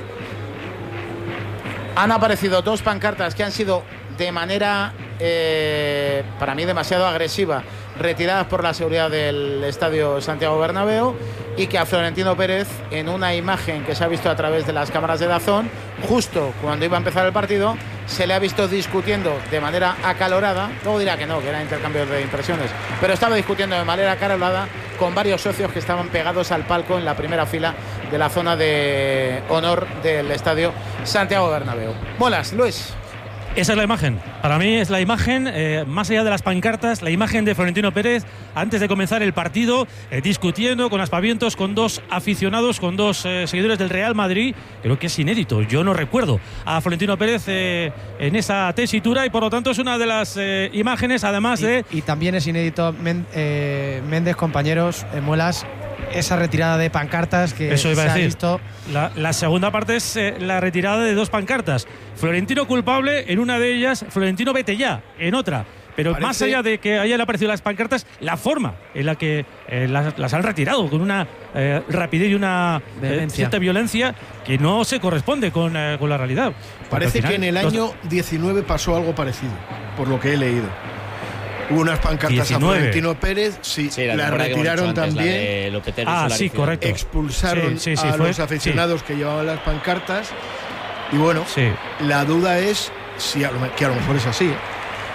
Han aparecido dos pancartas que han sido de manera, eh, para mí, demasiado agresiva, retiradas por la seguridad del estadio Santiago Bernabéu, y que a Florentino Pérez, en una imagen que se ha visto a través de las cámaras de DAZN, justo cuando iba a empezar el partido, se le ha visto discutiendo de manera acalorada. Luego dirá que no, que era intercambio de impresiones, pero estaba discutiendo de manera acalorada con varios socios que estaban pegados al palco en la primera fila de la zona de honor del estadio Santiago Bernabéu. Molas, Luis. Esa es la imagen. Para mí es la imagen, eh, más allá de las pancartas, la imagen de Florentino Pérez antes de comenzar el partido, eh, discutiendo con aspavientos con dos aficionados, con dos eh, seguidores del Real Madrid. Creo que es inédito. Yo no recuerdo a Florentino Pérez eh, en esa tesitura, y por lo tanto es una de las eh, imágenes, además y, de... Y también es inédito, Men, eh, Méndez, compañeros, eh, Muelas, esa retirada de pancartas que Eso iba se a decir. ha visto. La, la segunda parte es eh, la retirada de dos pancartas. Florentino culpable en una de ellas, Florentino vete ya en otra. Pero Parece... más allá de que hayan aparecido las pancartas, la forma en la que eh, las, las han retirado, con una eh, rapidez y una eh, cierta violencia que no se corresponde con, eh, con la realidad. Parece final, que en el año los... diecinueve pasó algo parecido, por lo que he leído. Hubo unas pancartas diecinueve. A Florentino Pérez, sí, sí la, la retiraron también. Antes, ah, sí, correcto. Expulsaron sí, sí, sí, a fue, los aficionados sí. que llevaban las pancartas. Y bueno, sí. la duda es si a lo, que a lo mejor es así, ¿eh?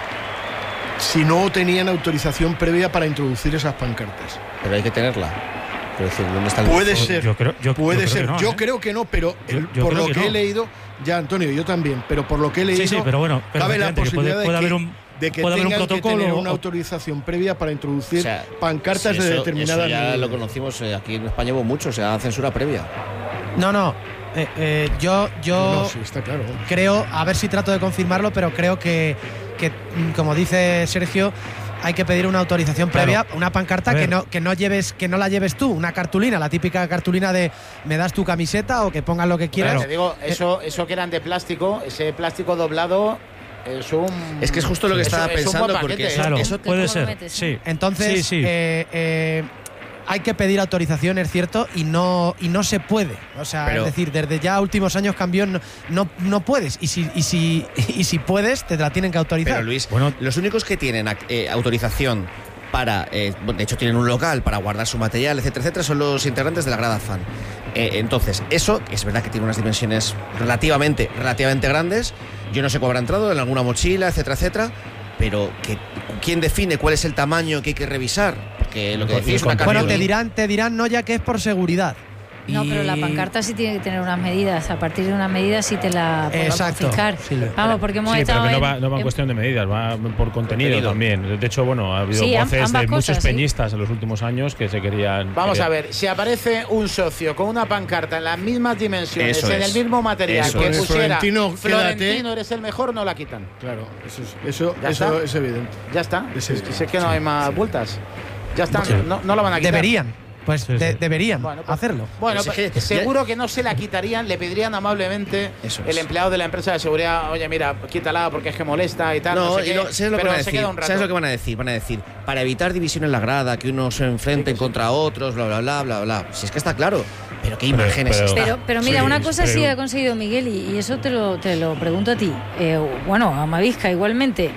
si no tenían autorización previa para introducir esas pancartas. Pero hay que tenerla. Decir, ¿dónde está el puede ser, yo creo, yo, puede yo ser. Creo no, yo ¿eh? creo que no, pero yo, yo por lo que, que no. he leído, ya Antonio, yo también, pero por lo que he leído, sí, sí, pero bueno, pero cabe la posibilidad puede, puede de que, un, de que puede tengan haber un protocolo que tener o... una autorización previa para introducir o sea, pancartas sí, eso, de determinadas. Eso ya niveles. Lo conocimos eh, aquí en España, hubo mucho, o sea, censura previa. No, no. Eh, eh, yo yo no, sí, está claro. creo, a ver si trato de confirmarlo, pero creo que, que como dice Sergio, hay que pedir una autorización previa, claro. una pancarta que no que no lleves que no la lleves tú, una cartulina, la típica cartulina de me das tu camiseta o que pongas lo que quieras. Claro, te digo, eso eso que eran de plástico, ese plástico doblado. Es, un, es que es justo lo que estaba pensando, paquete, porque claro, eso, eso puede ser. Metes, sí. Entonces, sí, sí. Eh, eh, hay que pedir autorización, es cierto, y no y no se puede. O sea, pero, es decir, desde ya últimos años cambió, no, no, no puedes. Y si, y, si, y si puedes, te la tienen que autorizar. Pero Luis, bueno, los únicos que tienen eh, autorización para, eh, de hecho tienen un local para guardar su material, etcétera, etcétera, son los integrantes de la Grada Fan. Eh, entonces, eso es verdad que tiene unas dimensiones relativamente, relativamente grandes. Yo no sé cómo habrá entrado, en alguna mochila, etcétera, etcétera. Pero que, ¿quién define cuál es el tamaño que hay que revisar? Porque lo que decís es una Bueno, te dirán, te dirán no, ya que es por seguridad. No, y... pero la pancarta sí tiene que tener unas medidas. A partir de una medida sí te la podrán fijar. Sí, Vamos, porque hemos sí, estado pero que no en, va, no va en cuestión de medidas, va por contenido, contenido también. De hecho, bueno, ha habido sí, voces de muchos cosas, peñistas sí. en los últimos años que se querían... Vamos querían... a ver, si aparece un socio con una pancarta en las mismas dimensiones, eso en es. el mismo material, eso que es. pusiera Florentino, Florentino eres el mejor, no la quitan. Claro, eso es, eso, eso es evidente. Ya está. Es, es, es que no hay más vueltas. Ya está, sí. no, no la van a quitar. Deberían. Pues sí, de, sí. deberían bueno, pues, hacerlo. Bueno, pues, es que, seguro que no se la quitarían, le pedirían amablemente es. el empleado de la empresa de seguridad, oye, mira, quítala porque es que molesta y tal. No, no sé y qué, lo, ¿sabes, lo que van a decir? ¿Sabes lo que van a decir? Van a decir, para evitar división en la grada, que unos se enfrenten sí, contra sí. otros, bla, bla, bla, bla, bla. Si es que está claro. Pero qué imágenes pero, están. Pero, pero mira, sí, una cosa pero... sí ha conseguido Miguel, y, y eso te lo, te lo pregunto a ti. Eh, bueno, a Mavisca igualmente.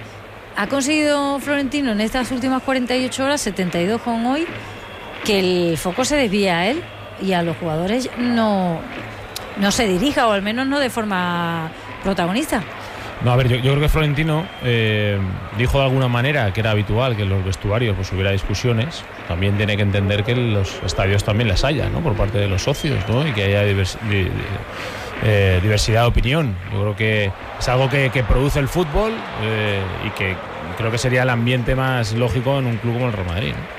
ha conseguido Florentino en estas últimas cuarenta y ocho horas, setenta y dos con hoy, que el foco se desvía a él y a los jugadores no, no se dirija, o al menos no de forma protagonista. No, a ver, yo, yo creo que Florentino eh, dijo de alguna manera que era habitual que en los vestuarios pues hubiera discusiones. También tiene que entender que en los estadios también las haya, ¿no? Por parte de los socios, ¿no? Y que haya divers, di, di, eh, diversidad de opinión. Yo creo que es algo que, que produce el fútbol eh, y que creo que sería el ambiente más lógico en un club como el Real Madrid, ¿no?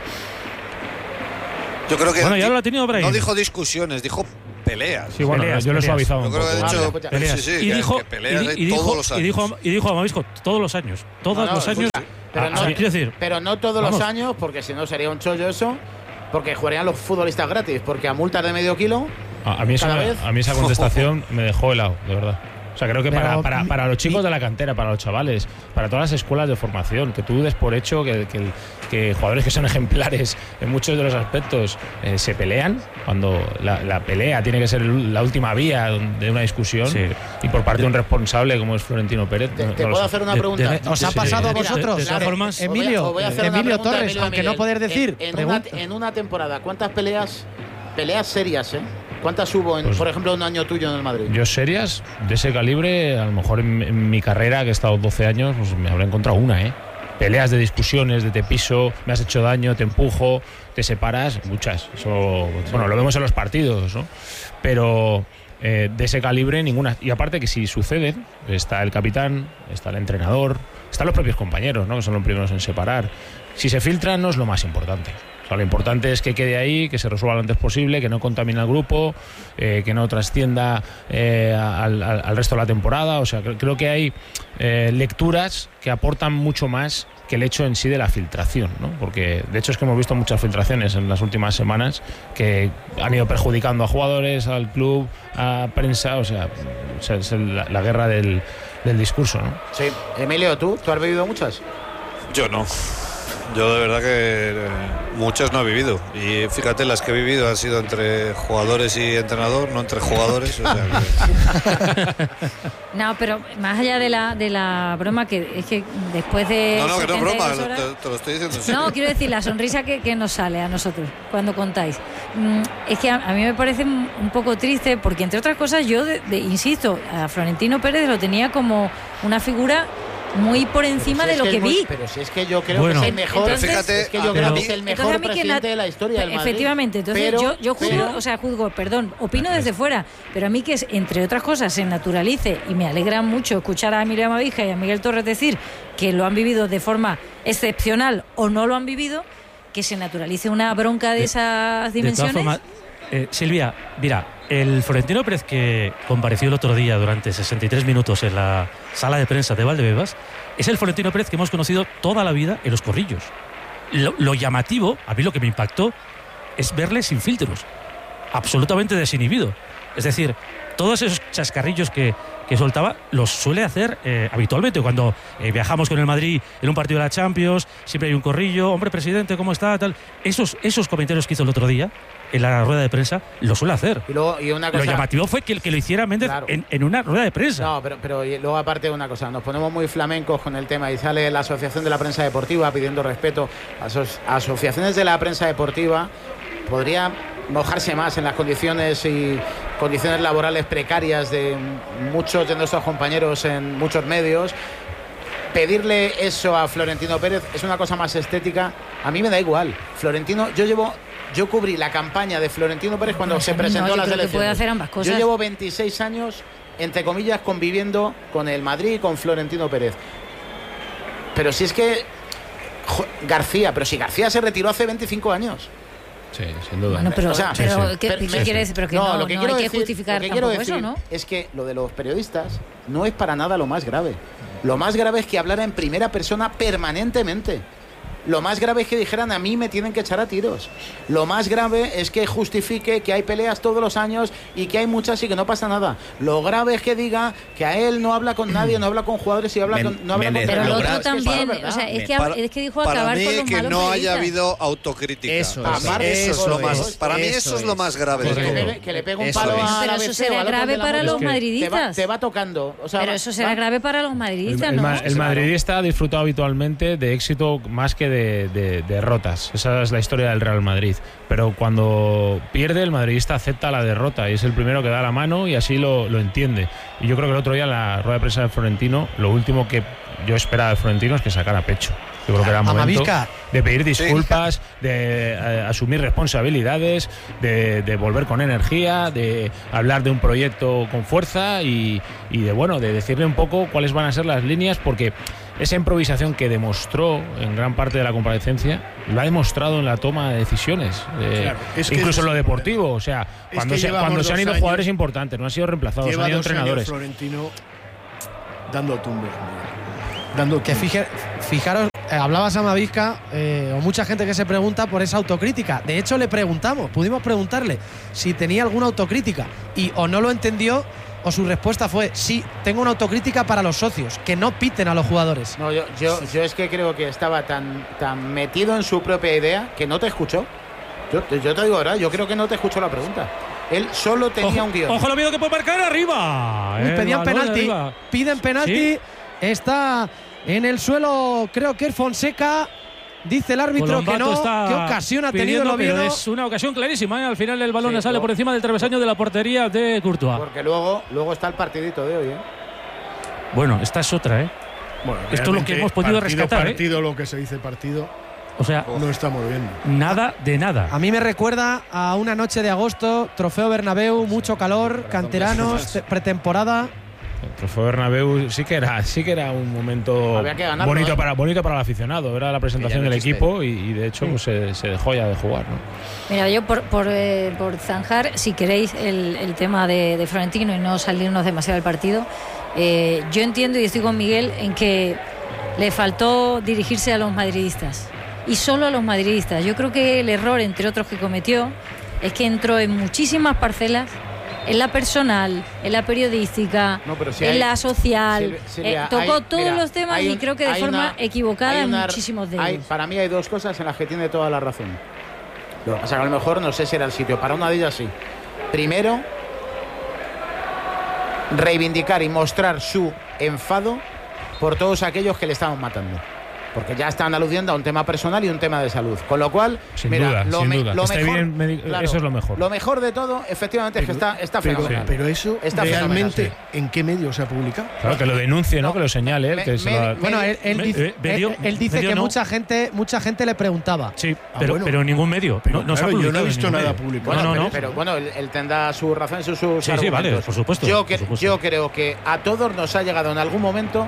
Yo creo que bueno, ya lo ha tenido no dijo discusiones, dijo peleas. Sí, bueno, peleas, yo lo he peleas. suavizado un Yo creo poco. que de hecho, vale, peleas. sí, sí, y que, dijo, que peleas y, de y dijo, todos los años. Y dijo, y dijo a Mavisco, todos los años. Todos no, no, los años. Escucha, pero, a, no, a, quiero decir, pero no todos vamos. los años, porque si no sería un chollo eso, porque jugarían los futbolistas gratis, porque a multas de medio kilo. A, a, mí, esa, a mí esa contestación me dejó helado, de verdad. O sea, creo que para, para, para los chicos de la cantera, para los chavales, para todas las escuelas de formación, que tú des por hecho que, que, que jugadores que son ejemplares en muchos de los aspectos eh, se pelean, cuando la, la pelea tiene que ser la última vía de una discusión, sí. Y por parte de un responsable como es Florentino Pérez. ¿Te, no, te no puedo hacer una pregunta? De, de, ¿Os ha pasado a vosotros? De, de, de todas formas, Emilio, voy a hacer Emilio una Torres, Emilio aunque Miguel. no poder decir. En, en, una, en una temporada, ¿cuántas peleas, peleas serias, eh? ¿Cuántas hubo, en, pues, por ejemplo, un año tuyo en el Madrid? Yo serias, de ese calibre, a lo mejor en, en mi carrera, que he estado doce años, pues me habré encontrado una, ¿eh? Peleas de discusiones, de te piso, me has hecho daño, te empujo, te separas, muchas. Eso, bueno, lo vemos en los partidos, ¿no? Pero eh, de ese calibre, ninguna. Y aparte que si sucede, está el capitán, está el entrenador, están los propios compañeros, ¿no? Que son los primeros en separar. Si se filtran, no es lo más importante. Lo importante es que quede ahí, que se resuelva lo antes posible, que no contamine al grupo, eh, que no trascienda eh, al, al, al resto de la temporada. O sea, creo que hay eh, lecturas que aportan mucho más que el hecho en sí de la filtración, ¿no? Porque de hecho es que hemos visto muchas filtraciones en las últimas semanas que han ido perjudicando a jugadores, al club, a prensa. O sea, o sea es la, la guerra del, del discurso, ¿no? Sí. Emilio, ¿tú? ¿Tú has vivido muchas? Yo no. Yo de verdad que eh, muchas no he vivido. Y fíjate, las que he vivido han sido entre jugadores y entrenador, no entre jugadores. O sea que... No, pero más allá de la de la broma, que es que después de... No, no, que no es broma, horas, te, te lo estoy diciendo. No, quiero decir, la sonrisa que, que nos sale a nosotros cuando contáis. Mm, es que a, a mí me parece un poco triste, porque entre otras cosas yo, de, de, insisto, a Florentino Pérez lo tenía como una figura muy por encima si de lo que, que vi. Muy, pero si es que yo creo bueno, que es el mejor, entonces, fíjate, es que yo creo que es el mejor presidente de la historia del Madrid. Efectivamente, entonces pero, yo, yo juzgo, pero, o sea, juzgo, perdón, opino desde fuera, pero a mí que entre otras cosas se naturalice, y me alegra mucho escuchar a Emilio Amavija y a Miguel Torres decir que lo han vivido de forma excepcional o no lo han vivido, que se naturalice una bronca de, de esas dimensiones. De todas formas, eh, Silvia, mira, el Florentino Pérez que compareció el otro día durante sesenta y tres minutos en la sala de prensa de Valdebebas es el Florentino Pérez que hemos conocido toda la vida en los corrillos. Lo, lo llamativo, a mí lo que me impactó, es verle sin filtros, absolutamente desinhibido. Es decir, todos esos chascarrillos que, que soltaba los suele hacer eh, habitualmente. Cuando eh, viajamos con el Madrid en un partido de la Champions, siempre hay un corrillo, hombre, presidente, ¿cómo está? Tal. Esos, esos comentarios que hizo el otro día en la rueda de prensa, lo suele hacer. Y luego, y una cosa, lo llamativo fue que, que lo hiciera Méndez claro. en, en una rueda de prensa. No, pero, pero luego aparte de una cosa, nos ponemos muy flamencos con el tema y sale la Asociación de la Prensa Deportiva pidiendo respeto. Aso- asociaciones de la prensa deportiva podría mojarse más en las condiciones y condiciones laborales precarias de muchos de nuestros compañeros en muchos medios. Pedirle eso a Florentino Pérez es una cosa más estética. A mí me da igual. Florentino, yo llevo... Yo cubrí la campaña de Florentino Pérez cuando no, se presentó no, a las elecciones. Puede hacer ambas cosas. Yo llevo veintiséis años, entre comillas, conviviendo con el Madrid y con Florentino Pérez. Pero si es que... Jo, García, pero si García se retiró hace veinticinco años. Sí, sin duda. Bueno, pero, o sea, pero, sí, sí. ¿qué, pero, ¿qué sí, quiere decir? Pero que no, no, lo que no hay decir, que justificar lo que quiero tampoco decir eso, ¿no? Es que lo de los periodistas no es para nada lo más grave. Lo más grave es que hablara en primera persona permanentemente. Lo más grave es que dijeran a mí me tienen que echar a tiros. Lo más grave es que justifique que hay peleas todos los años y que hay muchas y que no pasa nada. Lo grave es que diga que a él no habla con nadie, no habla con jugadores y habla me, con, no habla me con Pero lo otro también, o sea, es que, para, es que dijo para acabar mí con los que malos no periodistas. haya habido autocrítica. Eso, para eso, mí eso, eso es lo más, eso, para mí eso eso es es. lo más grave de que, todo. le, que le pegue un Eso palo es. a Pero la eso B C será o al otro grave de la para Movistar. los madridistas. Te va, te va tocando. O sea, pero eso será va, grave para los madridistas, el, el, ¿no? el madridista ha disfrutado habitualmente de éxito más que de, de, de derrotas. Esa es la historia del Real Madrid. Pero cuando pierde, el madridista acepta la derrota y es el primero que da la mano y así lo, lo entiende. Y yo creo que el otro día en la rueda de prensa del Florentino, lo último que yo esperaba del Florentino es que sacara pecho. Yo creo que era momento de pedir disculpas, sí. de eh, asumir responsabilidades, de, de volver con energía, de hablar de un proyecto con fuerza y, y de bueno, de decirle un poco cuáles van a ser las líneas, porque esa improvisación que demostró en gran parte de la comparecencia lo ha demostrado en la toma de decisiones, eh, claro, es que incluso es, en lo deportivo. O sea, cuando se, cuando se han ido años, jugadores importantes, no han sido reemplazados, han ido entrenadores. Florentino dando tumbes, dando que fije, fijaros, eh, hablabas a Mavisca, eh, o mucha gente que se pregunta por esa autocrítica. De hecho, le preguntamos, pudimos preguntarle si tenía alguna autocrítica y o no lo entendió, o su respuesta fue sí, tengo una autocrítica para los socios, que no piten a los jugadores. No, yo, yo, yo es que creo que estaba tan, tan metido en su propia idea que no te escuchó. Yo, yo te digo ahora, yo creo que no te escuchó la pregunta. Él solo tenía ojo, un guión. Ojo lo miedo que puede marcar arriba. Uy, pedían penalti, piden penalti, ¿sí? Está en el suelo, creo que es Fonseca. Dice el árbitro Colombato que no. ¿Qué ocasión ha tenido el Oviedo? Es una ocasión clarísima, ¿eh? Al final el balón sí, sale luego, por encima del travesaño de la portería de Courtois. Porque luego, luego está el partidito de hoy, ¿eh? Bueno, esta es otra, ¿eh? Bueno, esto es lo que hemos podido partido, rescatar. Partido, ¿eh? lo que se dice partido. O sea, no estamos viendo. Nada de nada. A mí me recuerda a una noche de agosto, Trofeo Bernabéu, mucho calor, canteranos, pretemporada. El Trofeo Bernabéu sí que era, sí que era un momento ganarlo, bonito, ¿eh? para, bonito para el aficionado. Era la presentación no del existe. equipo y, y de hecho pues, se, se dejó ya de jugar, ¿no? Mira, yo por, por, eh, por zanjar, si queréis, el, el tema de, de Florentino y no salirnos demasiado del partido, eh, yo entiendo y estoy con Miguel en que le faltó dirigirse a los madridistas. Y solo a los madridistas. Yo creo que el error, entre otros que cometió, es que entró en muchísimas parcelas, en la personal, en la periodística, no, si en hay, la social, Silvia, Silvia, eh, tocó hay, todos mira, los temas un, y creo que de forma una, equivocada una, en muchísimos de hay, ellos. Para mí hay dos cosas en las que tiene toda la razón. O sea, a lo mejor no sé si era el sitio, para una de ellas sí. Primero, reivindicar y mostrar su enfado por todos aquellos que le estaban matando. Porque ya están aludiendo a un tema personal y un tema de salud. Con lo cual, sin mira, duda, lo, sin me, duda. lo Esté mejor, bien, claro, eso es lo mejor. Lo mejor de todo, efectivamente, pero, es que está, está pero, fenomenal. Pero eso, está realmente, sí. ¿en qué medio se ha publicado? Claro, que lo denuncie, ¿no? no que lo señale. Me, que me, se la... Bueno, él, él me, dice, eh, medio, él, él dice medio que no. mucha gente mucha gente le preguntaba. Sí, pero, ah, bueno. pero ningún medio. Pero, no, no claro, se ha yo no he visto nada medio. publicado. Bueno, no, no, pero, pero bueno, él, él tendrá su razón y sus, sus sí, argumentos. sí, vale, por supuesto. Yo, que, por supuesto. yo creo que a todos nos ha llegado en algún momento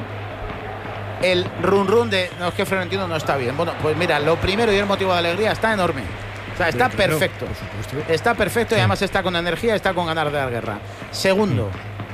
el run run de no, es que Florentino no está bien. Bueno, pues mira, lo primero y el motivo de alegría está enorme. O sea, está claro, perfecto. Está perfecto y además está con energía, está con ganas de la guerra. Segundo,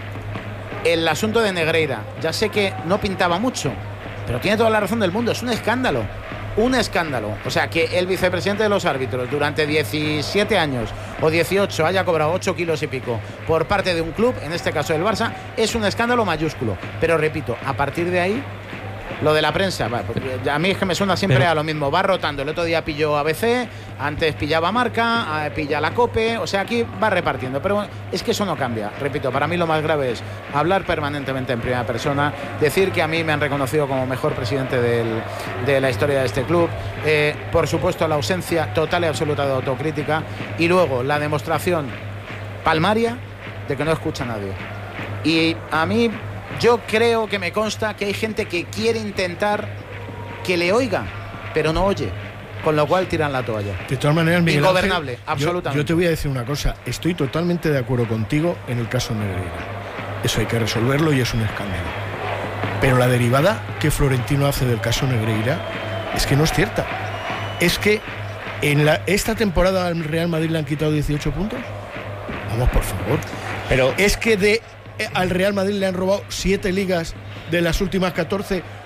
el asunto de Negreira. Ya sé que no pintaba mucho, pero tiene toda la razón del mundo. Es un escándalo. Un escándalo. O sea, que el vicepresidente de los árbitros durante diecisiete años o dieciocho haya cobrado ocho kilos y pico por parte de un club, en este caso del Barça, es un escándalo mayúsculo. Pero repito, a partir de ahí, lo de la prensa, va, a mí es que me suena siempre Pero, a lo mismo, va rotando. El otro día pilló A B C, antes pillaba Marca, pilla la COPE, o sea, aquí va repartiendo. Pero bueno, es que eso no cambia. Repito, para mí lo más grave es hablar permanentemente en primera persona, decir que a mí me han reconocido como mejor presidente del, de la historia de este club, eh, por supuesto la ausencia total y absoluta de autocrítica y luego la demostración palmaria de que no escucha a nadie. Y a mí... Yo creo que me consta que hay gente que quiere intentar que le oiga, pero no oye, con lo cual tiran la toalla. De todas maneras, Miguel Ingobernable, Ángel, absolutamente. Yo, yo te voy a decir una cosa, estoy totalmente de acuerdo contigo en el caso Negreira. Eso hay que resolverlo y es un escándalo. Pero la derivada que Florentino hace del caso Negreira es que no es cierta. Es que en la, esta temporada al Real Madrid le han quitado dieciocho puntos. Vamos, por favor. Pero es que de... al Real Madrid le han robado siete ligas de las últimas catorce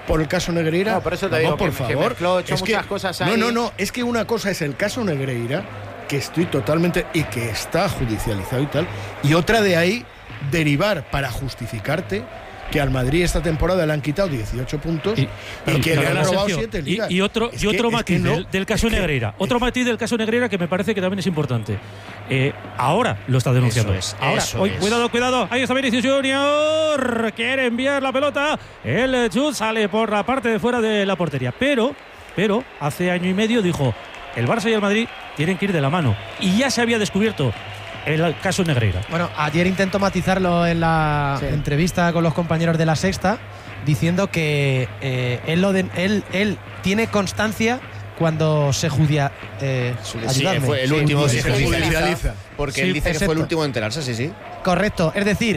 por el caso Negreira. No, por eso te no, digo, por que, favor. que mezcló, hecho es muchas que, cosas ahí. No, no, no, es que una cosa es el caso Negreira, que estoy totalmente, y que está judicializado y tal, y otra de ahí derivar para justificarte que al Madrid esta temporada le han quitado dieciocho puntos y, y que le han robado siete ligas. Y, y otro, y otro que, matiz es que no, del, del caso es Negreira. Que, otro matiz del caso Negreira que me parece que también es importante. Eh, ahora lo está denunciando. Eso es, ahora, eso hoy, es. cuidado, cuidado. Ahí está Vinicius Junior. Quiere enviar la pelota. El chut sale por la parte de fuera de la portería. Pero, pero hace año y medio dijo: el Barça y el Madrid tienen que ir de la mano. Y ya se había descubierto el caso Negreira. Bueno, ayer intentó matizarlo en la sí. entrevista con los compañeros de La Sexta, diciendo que eh, él, lo de, él, él tiene constancia cuando se judia. Eh, sí, fue el sí, último sí, se judicializa. Porque sí, él dice exacto. que fue el último en enterarse, sí, sí. Correcto, es decir,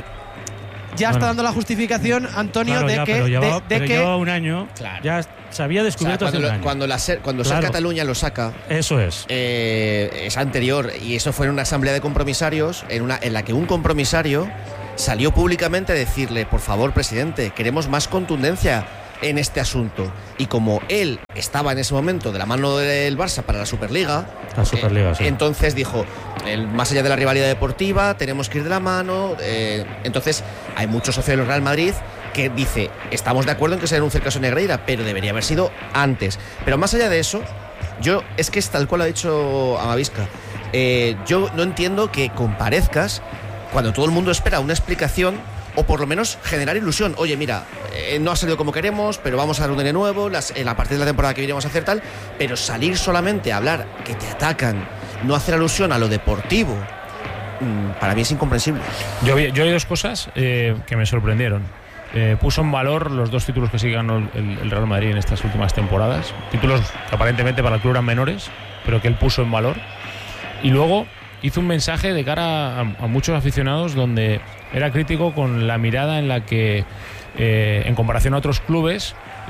ya bueno. está dando la justificación, Antonio, claro, de ya, que. Pero llevaba, de, de pero que llevaba un año. Claro. Ya se había descubierto. O sea, cuando, hace un lo, año. cuando la SER, cuando claro. SER Cataluña lo saca. Eso es. Eh, es anterior. Y eso fue en una asamblea de compromisarios, en, una, en la que un compromisario salió públicamente a decirle: por favor, presidente, queremos más contundencia en este asunto. Y como él estaba en ese momento de la mano del Barça para la Superliga, la Superliga, eh, sí. entonces dijo: el, más allá de la rivalidad deportiva, tenemos que ir de la mano. Eh, entonces hay muchos socios del Real Madrid que dice: estamos de acuerdo en que se denuncie el caso Negreira, pero debería haber sido antes. Pero más allá de eso, yo es que es tal cual ha dicho Amavisca. Eh, yo no entiendo que comparezcas cuando todo el mundo espera una explicación, o por lo menos generar ilusión. Oye, mira, eh, no ha salido como queremos, pero vamos a dar un de nuevo, las, en la partir de la temporada que viene vamos a hacer tal, pero salir solamente a hablar que te atacan, no hacer alusión a lo deportivo, mmm, para mí es incomprensible. Yo, yo hay dos cosas eh, que me sorprendieron. Eh, puso en valor los dos títulos que sí ganó el, el Real Madrid en estas últimas temporadas, títulos que aparentemente para el club eran menores, pero que él puso en valor. Y luego hizo un mensaje de cara a, a muchos aficionados donde era crítico con la mirada en la que, eh, en comparación a otros clubes,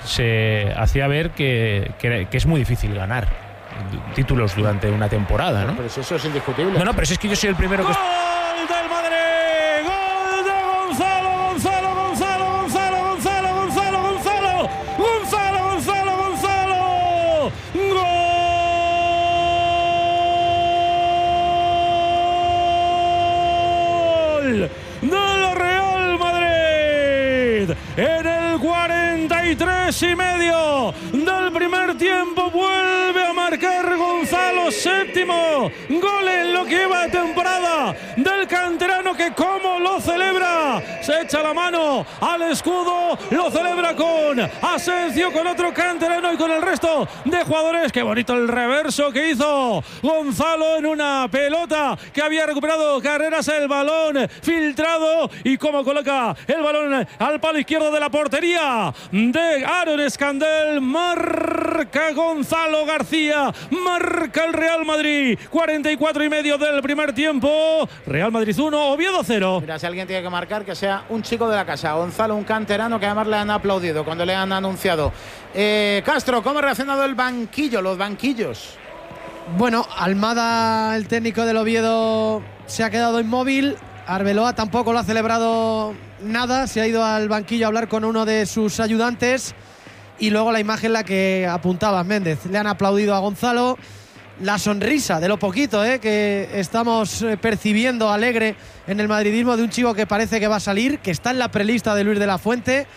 se hacía ver que, que, que es muy difícil ganar títulos durante una temporada, ¿no? Pero eso es indiscutible. No, no, pero es que yo soy el primero que... ¡Gol del Madrid! ¡Gol de Gonzalo! ¡Gonzalo, Gonzalo, Gonzalo, Gonzalo, Gonzalo, Gonzalo! ¡Gonzalo, Gonzalo, Gonzalo! ¡Gol de la Real Madrid! En el cuarenta y tres y medio del primer tiempo vuelve a marcar Gonzalo, séptimo gol en lo que lleva de temporada del canterano, que como lo celebra, se echa la mano al escudo, lo celebra con Asensio, con otro canterano y con el resto de jugadores. Qué bonito el reverso que hizo Gonzalo en una pelota que había recuperado Carreras, el balón filtrado, y cómo coloca el balón al palo izquierdo de la portería de Aaron Escandel. Marca Gonzalo García, marca el Real Madrid. Cuarenta y cuatro y medio del primer tiempo. Real Madrid uno, Oviedo cero. Mira, si alguien tiene que marcar, que sea un chico de la casa. Gonzalo, un canterano que además le han aplaudido cuando le han anunciado. Eh, Castro, ¿cómo ha reaccionado el banquillo, los banquillos? Bueno, Almada, el técnico del Oviedo, se ha quedado inmóvil. Arbeloa tampoco lo ha celebrado nada, se ha ido al banquillo a hablar con uno de sus ayudantes. Y luego la imagen la que apuntaba Méndez, le han aplaudido a Gonzalo. La sonrisa de lo poquito eh, que estamos percibiendo alegre en el madridismo de un chico que parece que va a salir, que está en la prelista de Luis de la Fuente.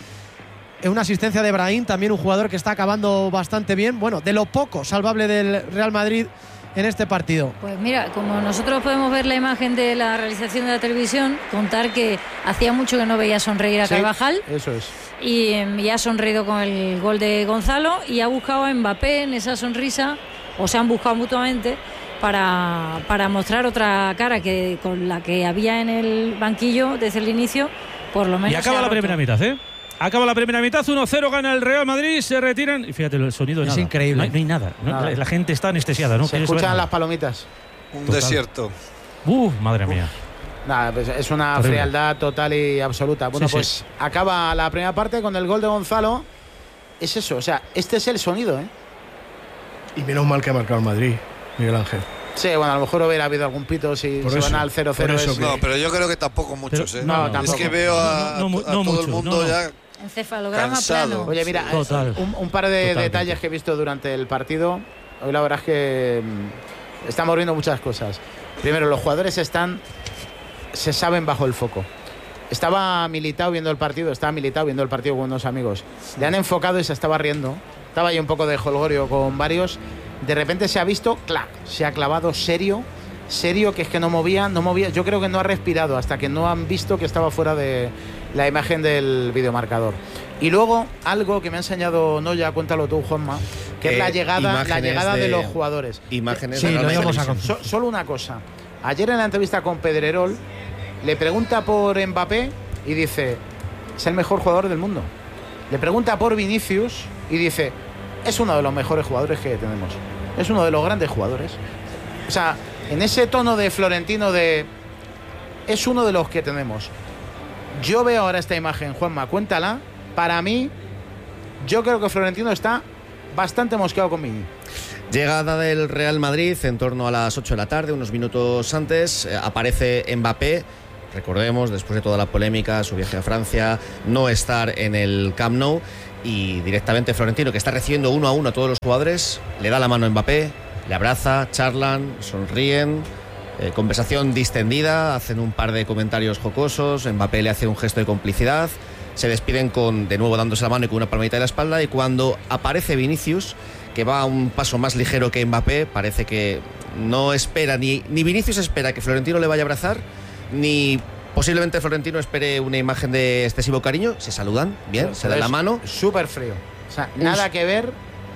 Una asistencia de Brahim, también un jugador que está acabando bastante bien. Bueno, de lo poco salvable del Real Madrid en este partido. Pues mira, como nosotros podemos ver la imagen de la realización de la televisión, contar que hacía mucho que no veía sonreír a sí, Carvajal. Eso es. Y eh, ya ha sonreído con el gol de Gonzalo y ha buscado a Mbappé en esa sonrisa, o se han buscado mutuamente, para, para mostrar otra cara que con la que había en el banquillo desde el inicio, por lo menos. Y acaba la primera mitad, ¿eh? Acaba la primera mitad, uno cero, gana el Real Madrid, se retiran. Y fíjate, el sonido es nada. increíble. No hay, no hay nada, ¿no? nada. La gente está anestesiada, ¿no? Se escuchan las palomitas. Un Total. desierto. Uh, madre mía. Nada, pues es una Horrible. frialdad total y absoluta. Bueno, Sí, pues sí. acaba la primera parte con el gol de Gonzalo. Es eso, o sea, este es el sonido, ¿eh? Y menos mal que ha marcado el Madrid, Miguel Ángel. Sí, bueno, a lo mejor hubiera habido algún pito si Por se eso, van al cero cero. por eso es- No, pero yo creo que tampoco muchos, Pero- ¿eh? no, es tampoco. que veo a, No, no, a no todo mucho, el mundo no, no. ya Encefalograma cansado. plano. Oye, mira, Total. un, un par de Totalmente. detalles que he visto durante el partido. Hoy la verdad es que mm, estamos viendo muchas cosas. Primero, los jugadores están, se saben bajo el foco. Estaba Militao viendo el partido, estaba Militao viendo el partido con unos amigos. Le han enfocado y se estaba riendo. Estaba ahí un poco de jolgorio con varios. De repente se ha visto, clac, se ha clavado serio, serio, que es que no movía, no movía. Yo creo que no ha respirado hasta que no han visto que estaba fuera de la imagen del videomarcador. Y luego, algo que me ha enseñado Noya, cuéntalo tú, Juanma, que eh, es la llegada, la llegada de, de los jugadores. Imágenes sí, de lo íbamos a so, Solo una cosa. Ayer en la entrevista con Pedrerol, le pregunta por Mbappé y dice, es el mejor jugador del mundo. Le pregunta por Vinicius y dice, es uno de los mejores jugadores que tenemos. Es uno de los grandes jugadores. O sea, en ese tono de Florentino de, es uno de los que tenemos. Yo veo ahora esta imagen, Juanma, cuéntala. Para mí, yo creo que Florentino está bastante mosqueado con Vini. Llegada del Real Madrid en torno a las ocho de la tarde, unos minutos antes, eh, aparece Mbappé. Recordemos, después de toda la polémica, su viaje a Francia, no estar en el Camp Nou, y directamente Florentino, que está recibiendo uno a uno a todos los jugadores, le da la mano a Mbappé, le abraza, charlan, sonríen, eh, conversación distendida, hacen un par de comentarios jocosos, Mbappé le hace un gesto de complicidad, se despiden con, de nuevo dándose la mano y con una palmadita de la espalda, y cuando aparece Vinicius, que va a un paso más ligero que Mbappé, parece que no espera, ni, ni Vinicius espera que Florentino le vaya a abrazar, ni posiblemente Florentino espere una imagen de excesivo cariño. Se saludan, bien, se dan la mano. Súper frío. O sea, nada que ver.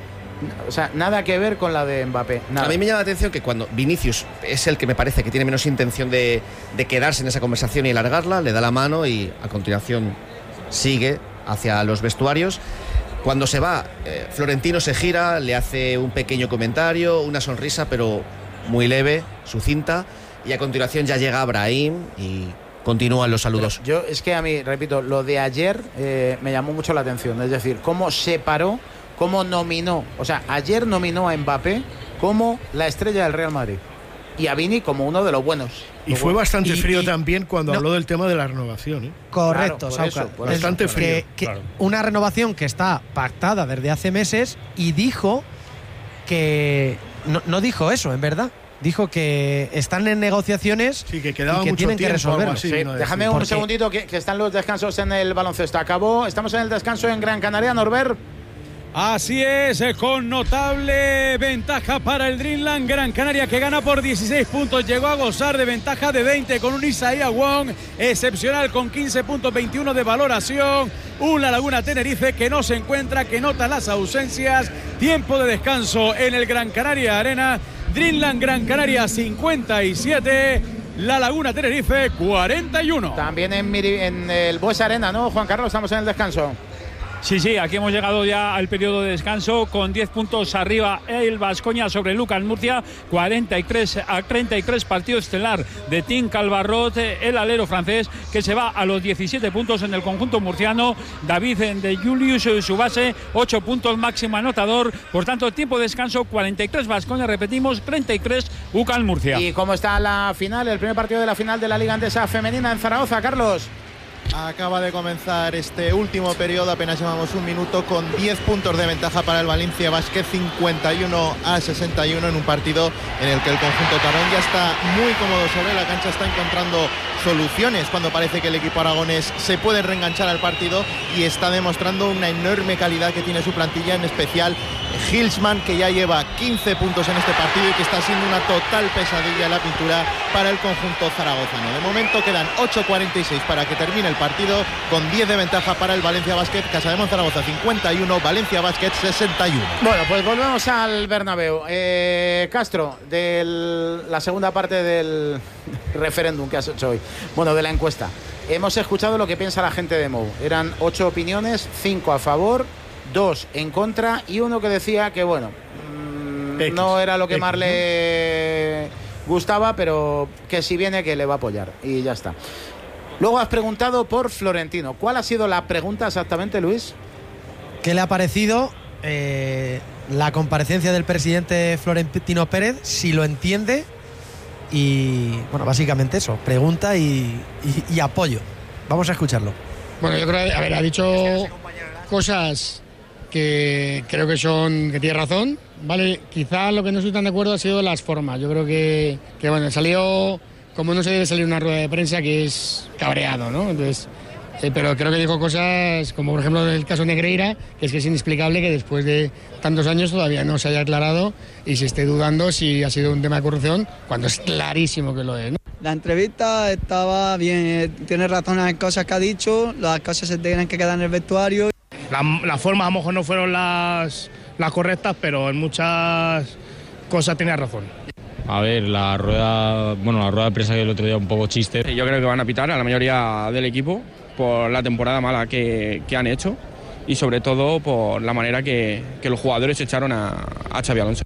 O sea, nada que ver con la de Mbappé. Nada. A mí me llama la atención que cuando Vinicius es el que me parece que tiene menos intención de, de quedarse en esa conversación y alargarla, le da la mano y a continuación sigue hacia los vestuarios. Cuando se va, eh, Florentino se gira, le hace un pequeño comentario, una sonrisa, pero muy leve, sucinta, y a continuación ya llega Brahim y continúan los saludos. Pero yo, es que a mí, repito, lo de ayer eh, me llamó mucho la atención, es decir, cómo separó, cómo nominó, o sea, ayer nominó a Mbappé como la estrella del Real Madrid y a Vini como uno de los buenos. Y fue bastante y, frío y, también cuando no, habló del tema de la renovación, ¿eh? Correcto, claro, Sauca. Eso, bastante eso, frío. Que, que claro. Una renovación que está pactada desde hace meses, y dijo que no, no dijo eso, en verdad. Dijo que están en negociaciones, sí, que quedaba y que mucho tienen tiempo, que resolverlo. así, sí, no déjame un segundito que, que están los descansos en el baloncesto. Acabó, estamos en el descanso en Gran Canaria, Norbert. Así es, con notable ventaja para el Dreamland. Gran Canaria, que gana por dieciséis puntos, llegó a gozar de ventaja de veinte con un Isaiah Wong excepcional con quince puntos veintiuno de valoración. Un La Laguna Tenerife que no se encuentra, que nota las ausencias. Tiempo de descanso en el Gran Canaria Arena. Dreamland Gran Canaria cincuenta y siete, La Laguna Tenerife cuarenta y uno. También en, Miri, en el Buesa Arena, ¿no, Juan Carlos? Estamos en el descanso. Sí, sí, aquí hemos llegado ya al periodo de descanso con diez puntos arriba el Baskonia sobre el Lucas Murcia, cuarenta y tres a treinta y tres, partido estelar de Tim Calvarrot, el alero francés, que se va a los diecisiete puntos en el conjunto murciano. David de Julius, su base, ocho puntos, máximo anotador. Por tanto, tiempo de descanso, cuarenta y tres Baskonia, repetimos, treinta y tres U C A M Murcia. ¿Y cómo está la final, el primer partido de la final de la Liga Andesa Femenina en Zaragoza, Carlos? Acaba de comenzar este último periodo, apenas llevamos un minuto, con diez puntos de ventaja para el Valencia Basket, cincuenta y uno a sesenta y uno, en un partido en el que el conjunto tarón ya está muy cómodo sobre la cancha, está encontrando soluciones cuando parece que el equipo aragonés se puede reenganchar al partido, y está demostrando una enorme calidad que tiene su plantilla, en especial Hilsman, que ya lleva quince puntos en este partido y que está siendo una total pesadilla en la pintura para el conjunto zaragozano. De momento quedan ocho cuarenta y seis para que termine el partido, con diez de ventaja para el Valencia Basket. Casademón Zaragoza cincuenta y uno, Valencia Basket sesenta y uno. Bueno, pues volvemos al Bernabéu. Eh, Castro, de la segunda parte del referéndum que has hecho hoy, bueno, de la encuesta. Hemos escuchado lo que piensa la gente de Mou. Eran ocho opiniones, cinco a favor, dos en contra y uno que decía que, bueno, mmm, X, no era lo que X, más le gustaba, pero que si viene que le va a apoyar, y ya está. Luego has preguntado por Florentino. ¿Cuál ha sido la pregunta exactamente, Luis? ¿Qué le ha parecido eh, la comparecencia del presidente Florentino Pérez? Si lo entiende. Y bueno, básicamente eso, pregunta y, y, y apoyo. Vamos a escucharlo. Bueno, yo creo, a ver, ha dicho cosas que creo que son, que tiene razón, ¿vale? Quizás lo que no estoy tan de acuerdo ha sido las formas. Yo creo que, que bueno, salió como no se debe salir una rueda de prensa, que es cabreado, ¿no? Entonces, eh, pero creo que dijo cosas como, por ejemplo, el caso Negreira, que es que es inexplicable que después de tantos años todavía no se haya aclarado y se esté dudando si ha sido un tema de corrupción, cuando es clarísimo que lo es, ¿no? La entrevista estaba bien, tiene razón en las cosas que ha dicho, las cosas se tienen que quedar en el vestuario. Las la formas a lo mejor no fueron las, las correctas, pero en muchas cosas tenía razón. A ver, la rueda, bueno, la rueda de prensa que el otro día un poco chiste. Yo creo que van a pitar a la mayoría del equipo por la temporada mala que, que han hecho y sobre todo por la manera que, que los jugadores echaron a, a Xabi Alonso.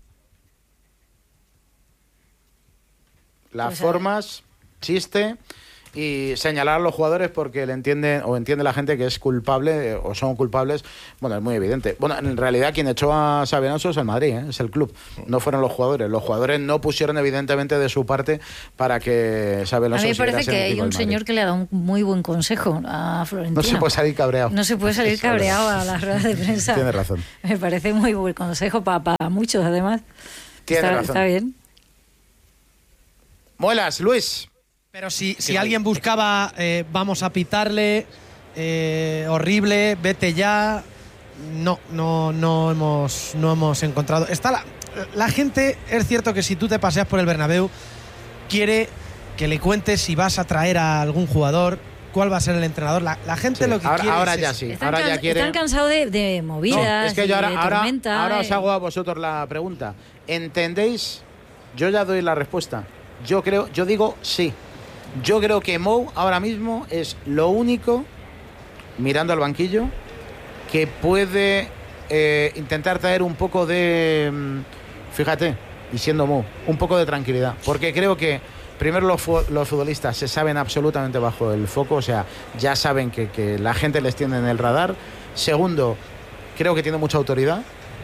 Las formas, chiste y señalar a los jugadores porque le entiende o entiende la gente que es culpable o son culpables. Bueno, es muy evidente. Bueno, en realidad quien echó a Xabi Alonso es el Madrid, ¿eh? Es el club, no fueron los jugadores. Los jugadores no pusieron evidentemente de su parte para que Xabi Alonso. A mí me parece que hay un señor que le ha dado un muy buen consejo a Florentino. No se puede salir cabreado. No se puede salir cabreado a las ruedas de prensa. Tiene razón. Me parece muy buen consejo para, para muchos, además. Tiene está, razón. Está bien. Muelas, Luis. Pero si, si alguien buscaba, eh, vamos a pitarle, eh, horrible, vete ya, no, no, no hemos, no hemos encontrado. Está la, la gente, es cierto que si tú te paseas por el Bernabéu, quiere que le cuentes si vas a traer a algún jugador, cuál va a ser el entrenador. La, la gente sí, lo que ahora, quiere ahora es ya eso. sí. Están, ahora ya quiere... están cansados de, de movidas. No, es que yo ahora, y de ahora, tormenta, ahora eh. os hago a vosotros la pregunta. ¿Entendéis? Yo ya doy la respuesta. Yo creo, yo digo sí. Yo creo que Mou ahora mismo es lo único, mirando al banquillo, que puede eh, intentar traer un poco de, fíjate, y siendo Mou, un poco de tranquilidad. Porque creo que primero los, los futbolistas se saben absolutamente bajo el foco, o sea, ya saben que, que la gente les tiene en el radar. Segundo, creo que tiene mucha autoridad.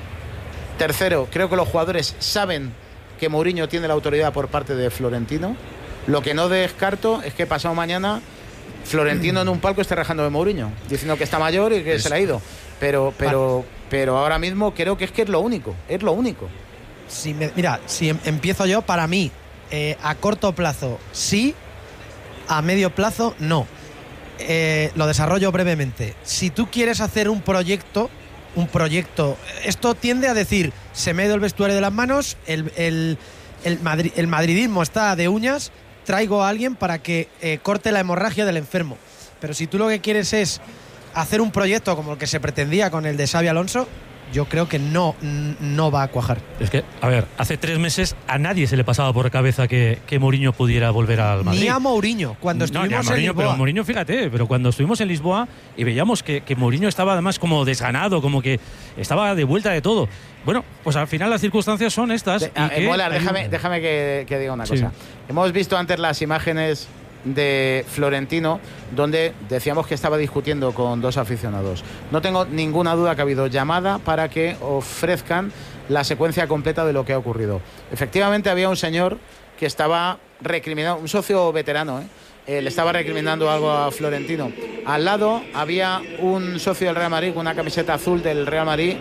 Tercero, creo que los jugadores saben que Mourinho tiene la autoridad por parte de Florentino. Lo que no descarto es que pasado mañana Florentino en un palco esté rajando de Mourinho, diciendo que está mayor y que es... se le ha ido. Pero, pero, pero ahora mismo creo que es que es lo único, es lo único. Si me, mira, si em, empiezo yo, para mí, eh, a corto plazo sí, a medio plazo no. Eh, lo desarrollo brevemente. Si tú quieres hacer un proyecto, un proyecto, esto tiende a decir, se me ha ido el vestuario de las manos, el, el, el, madri, el madridismo está de uñas, traigo a alguien para que eh, corte la hemorragia del enfermo. Pero si tú lo que quieres es hacer un proyecto como el que se pretendía con el de Xabi Alonso, yo creo que no, no va a cuajar. Es que, a ver, hace tres meses a nadie se le pasaba por cabeza que, que Mourinho pudiera volver al Madrid. Ni a Mourinho, cuando estuvimos no, ni a Mourinho, en Lisboa. Pero Mourinho, fíjate, pero cuando estuvimos en Lisboa y veíamos que, que Mourinho estaba además como desganado, como que estaba de vuelta de todo. Bueno, pues al final las circunstancias son estas. De, y a, que Mola, déjame, déjame que, que diga una sí. cosa. Hemos visto antes las imágenes de Florentino, donde decíamos que estaba discutiendo con dos aficionados. No tengo ninguna duda que ha habido llamada para que ofrezcan la secuencia completa de lo que ha ocurrido. Efectivamente había un señor que estaba recriminando, un socio veterano, ¿eh? Eh, le estaba recriminando algo a Florentino. Al lado había un socio del Real Madrid con una camiseta azul del Real Madrid,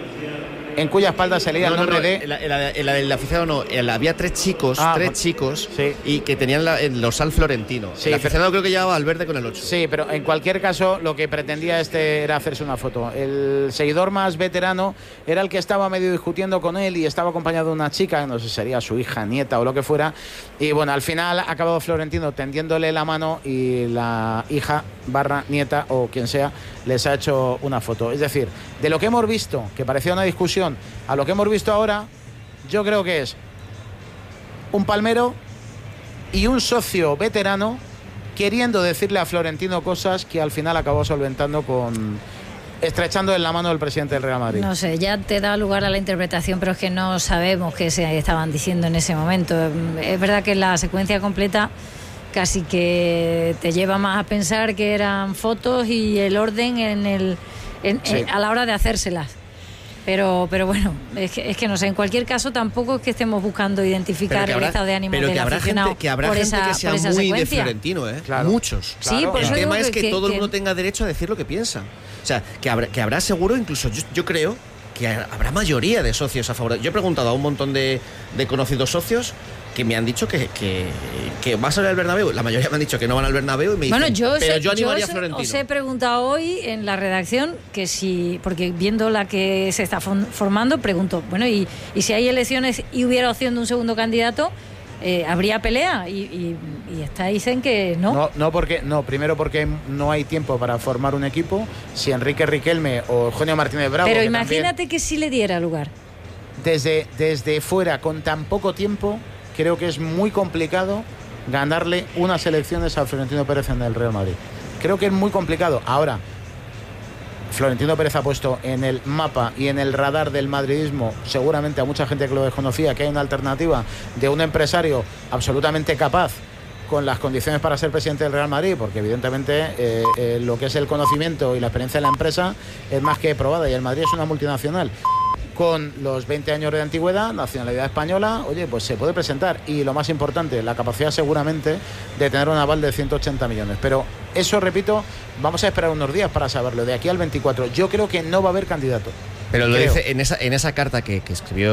en cuya espalda se leía no, el nombre no, no, de... La, la, la, la aficionado no, el, había tres chicos, ah, tres pues, chicos, sí. y que tenían la, el dorsal florentino. Sí, el aficionado pero, creo que llevaba al verde con el ocho. Sí, pero en cualquier caso lo que pretendía este era hacerse una foto. El seguidor más veterano era el que estaba medio discutiendo con él y estaba acompañado de una chica, no sé si sería su hija, nieta o lo que fuera. Y bueno, al final ha acabado Florentino tendiéndole la mano y la hija barra nieta o quien sea les ha hecho una foto. Es decir, de lo que hemos visto, que parecía una discusión, a lo que hemos visto ahora, yo creo que es un palmero y un socio veterano queriendo decirle a Florentino cosas que al final acabó solventando con... estrechando en la mano del presidente del Real Madrid. No sé, ya te da lugar a la interpretación, pero es que no sabemos qué se estaban diciendo en ese momento. Es verdad que la secuencia completa casi que te lleva más a pensar que eran fotos y el orden en el en, sí. en, a la hora de hacérselas. Pero, pero bueno, es que, es que no sé, en cualquier caso tampoco es que estemos buscando identificar habrá, el estado de ánimo pero del que habrá aficionado gente, que habrá por gente esa, que sea por esa muy secuencia. de Florentino, ¿eh? Claro. Muchos. Sí, por el eso tema digo es que, que todo que, el mundo tenga derecho a decir lo que piensa. O sea, que habrá, que habrá seguro, incluso yo, yo creo que habrá mayoría de socios a favor. Yo he preguntado a un montón de, de conocidos socios que me han dicho que, que, que vas a ir al Bernabéu. La mayoría me han dicho que no van al Bernabéu y me dicen, bueno, yo pero sé, yo animaría yo a Florentino. Os he preguntado hoy en la redacción que si, porque viendo la que se está formando, pregunto, bueno, y, y si hay elecciones y hubiera opción de un segundo candidato, eh, ¿habría pelea? Y, y, y está, dicen que no. No, no, porque, no, primero porque no hay tiempo para formar un equipo. Si Enrique Riquelme o Eugenio Martínez Bravo... Pero que imagínate también, que si le diera lugar. Desde, desde fuera, con tan poco tiempo, creo que es muy complicado ganarle unas elecciones a Florentino Pérez en el Real Madrid. Creo que es muy complicado. Ahora, Florentino Pérez ha puesto en el mapa y en el radar del madridismo, seguramente a mucha gente que lo desconocía, que hay una alternativa de un empresario absolutamente capaz con las condiciones para ser presidente del Real Madrid, porque evidentemente eh, eh, lo que es el conocimiento y la experiencia de la empresa es más que probada, y el Madrid es una multinacional con los veinte años de antigüedad, nacionalidad española, oye, pues se puede presentar. Y lo más importante, la capacidad seguramente de tener un aval de ciento ochenta millones. Pero eso, repito, vamos a esperar unos días para saberlo. De aquí al veinticuatro, yo creo que no va a haber candidato. Pero lo creo. dice en esa, en esa carta que, que escribió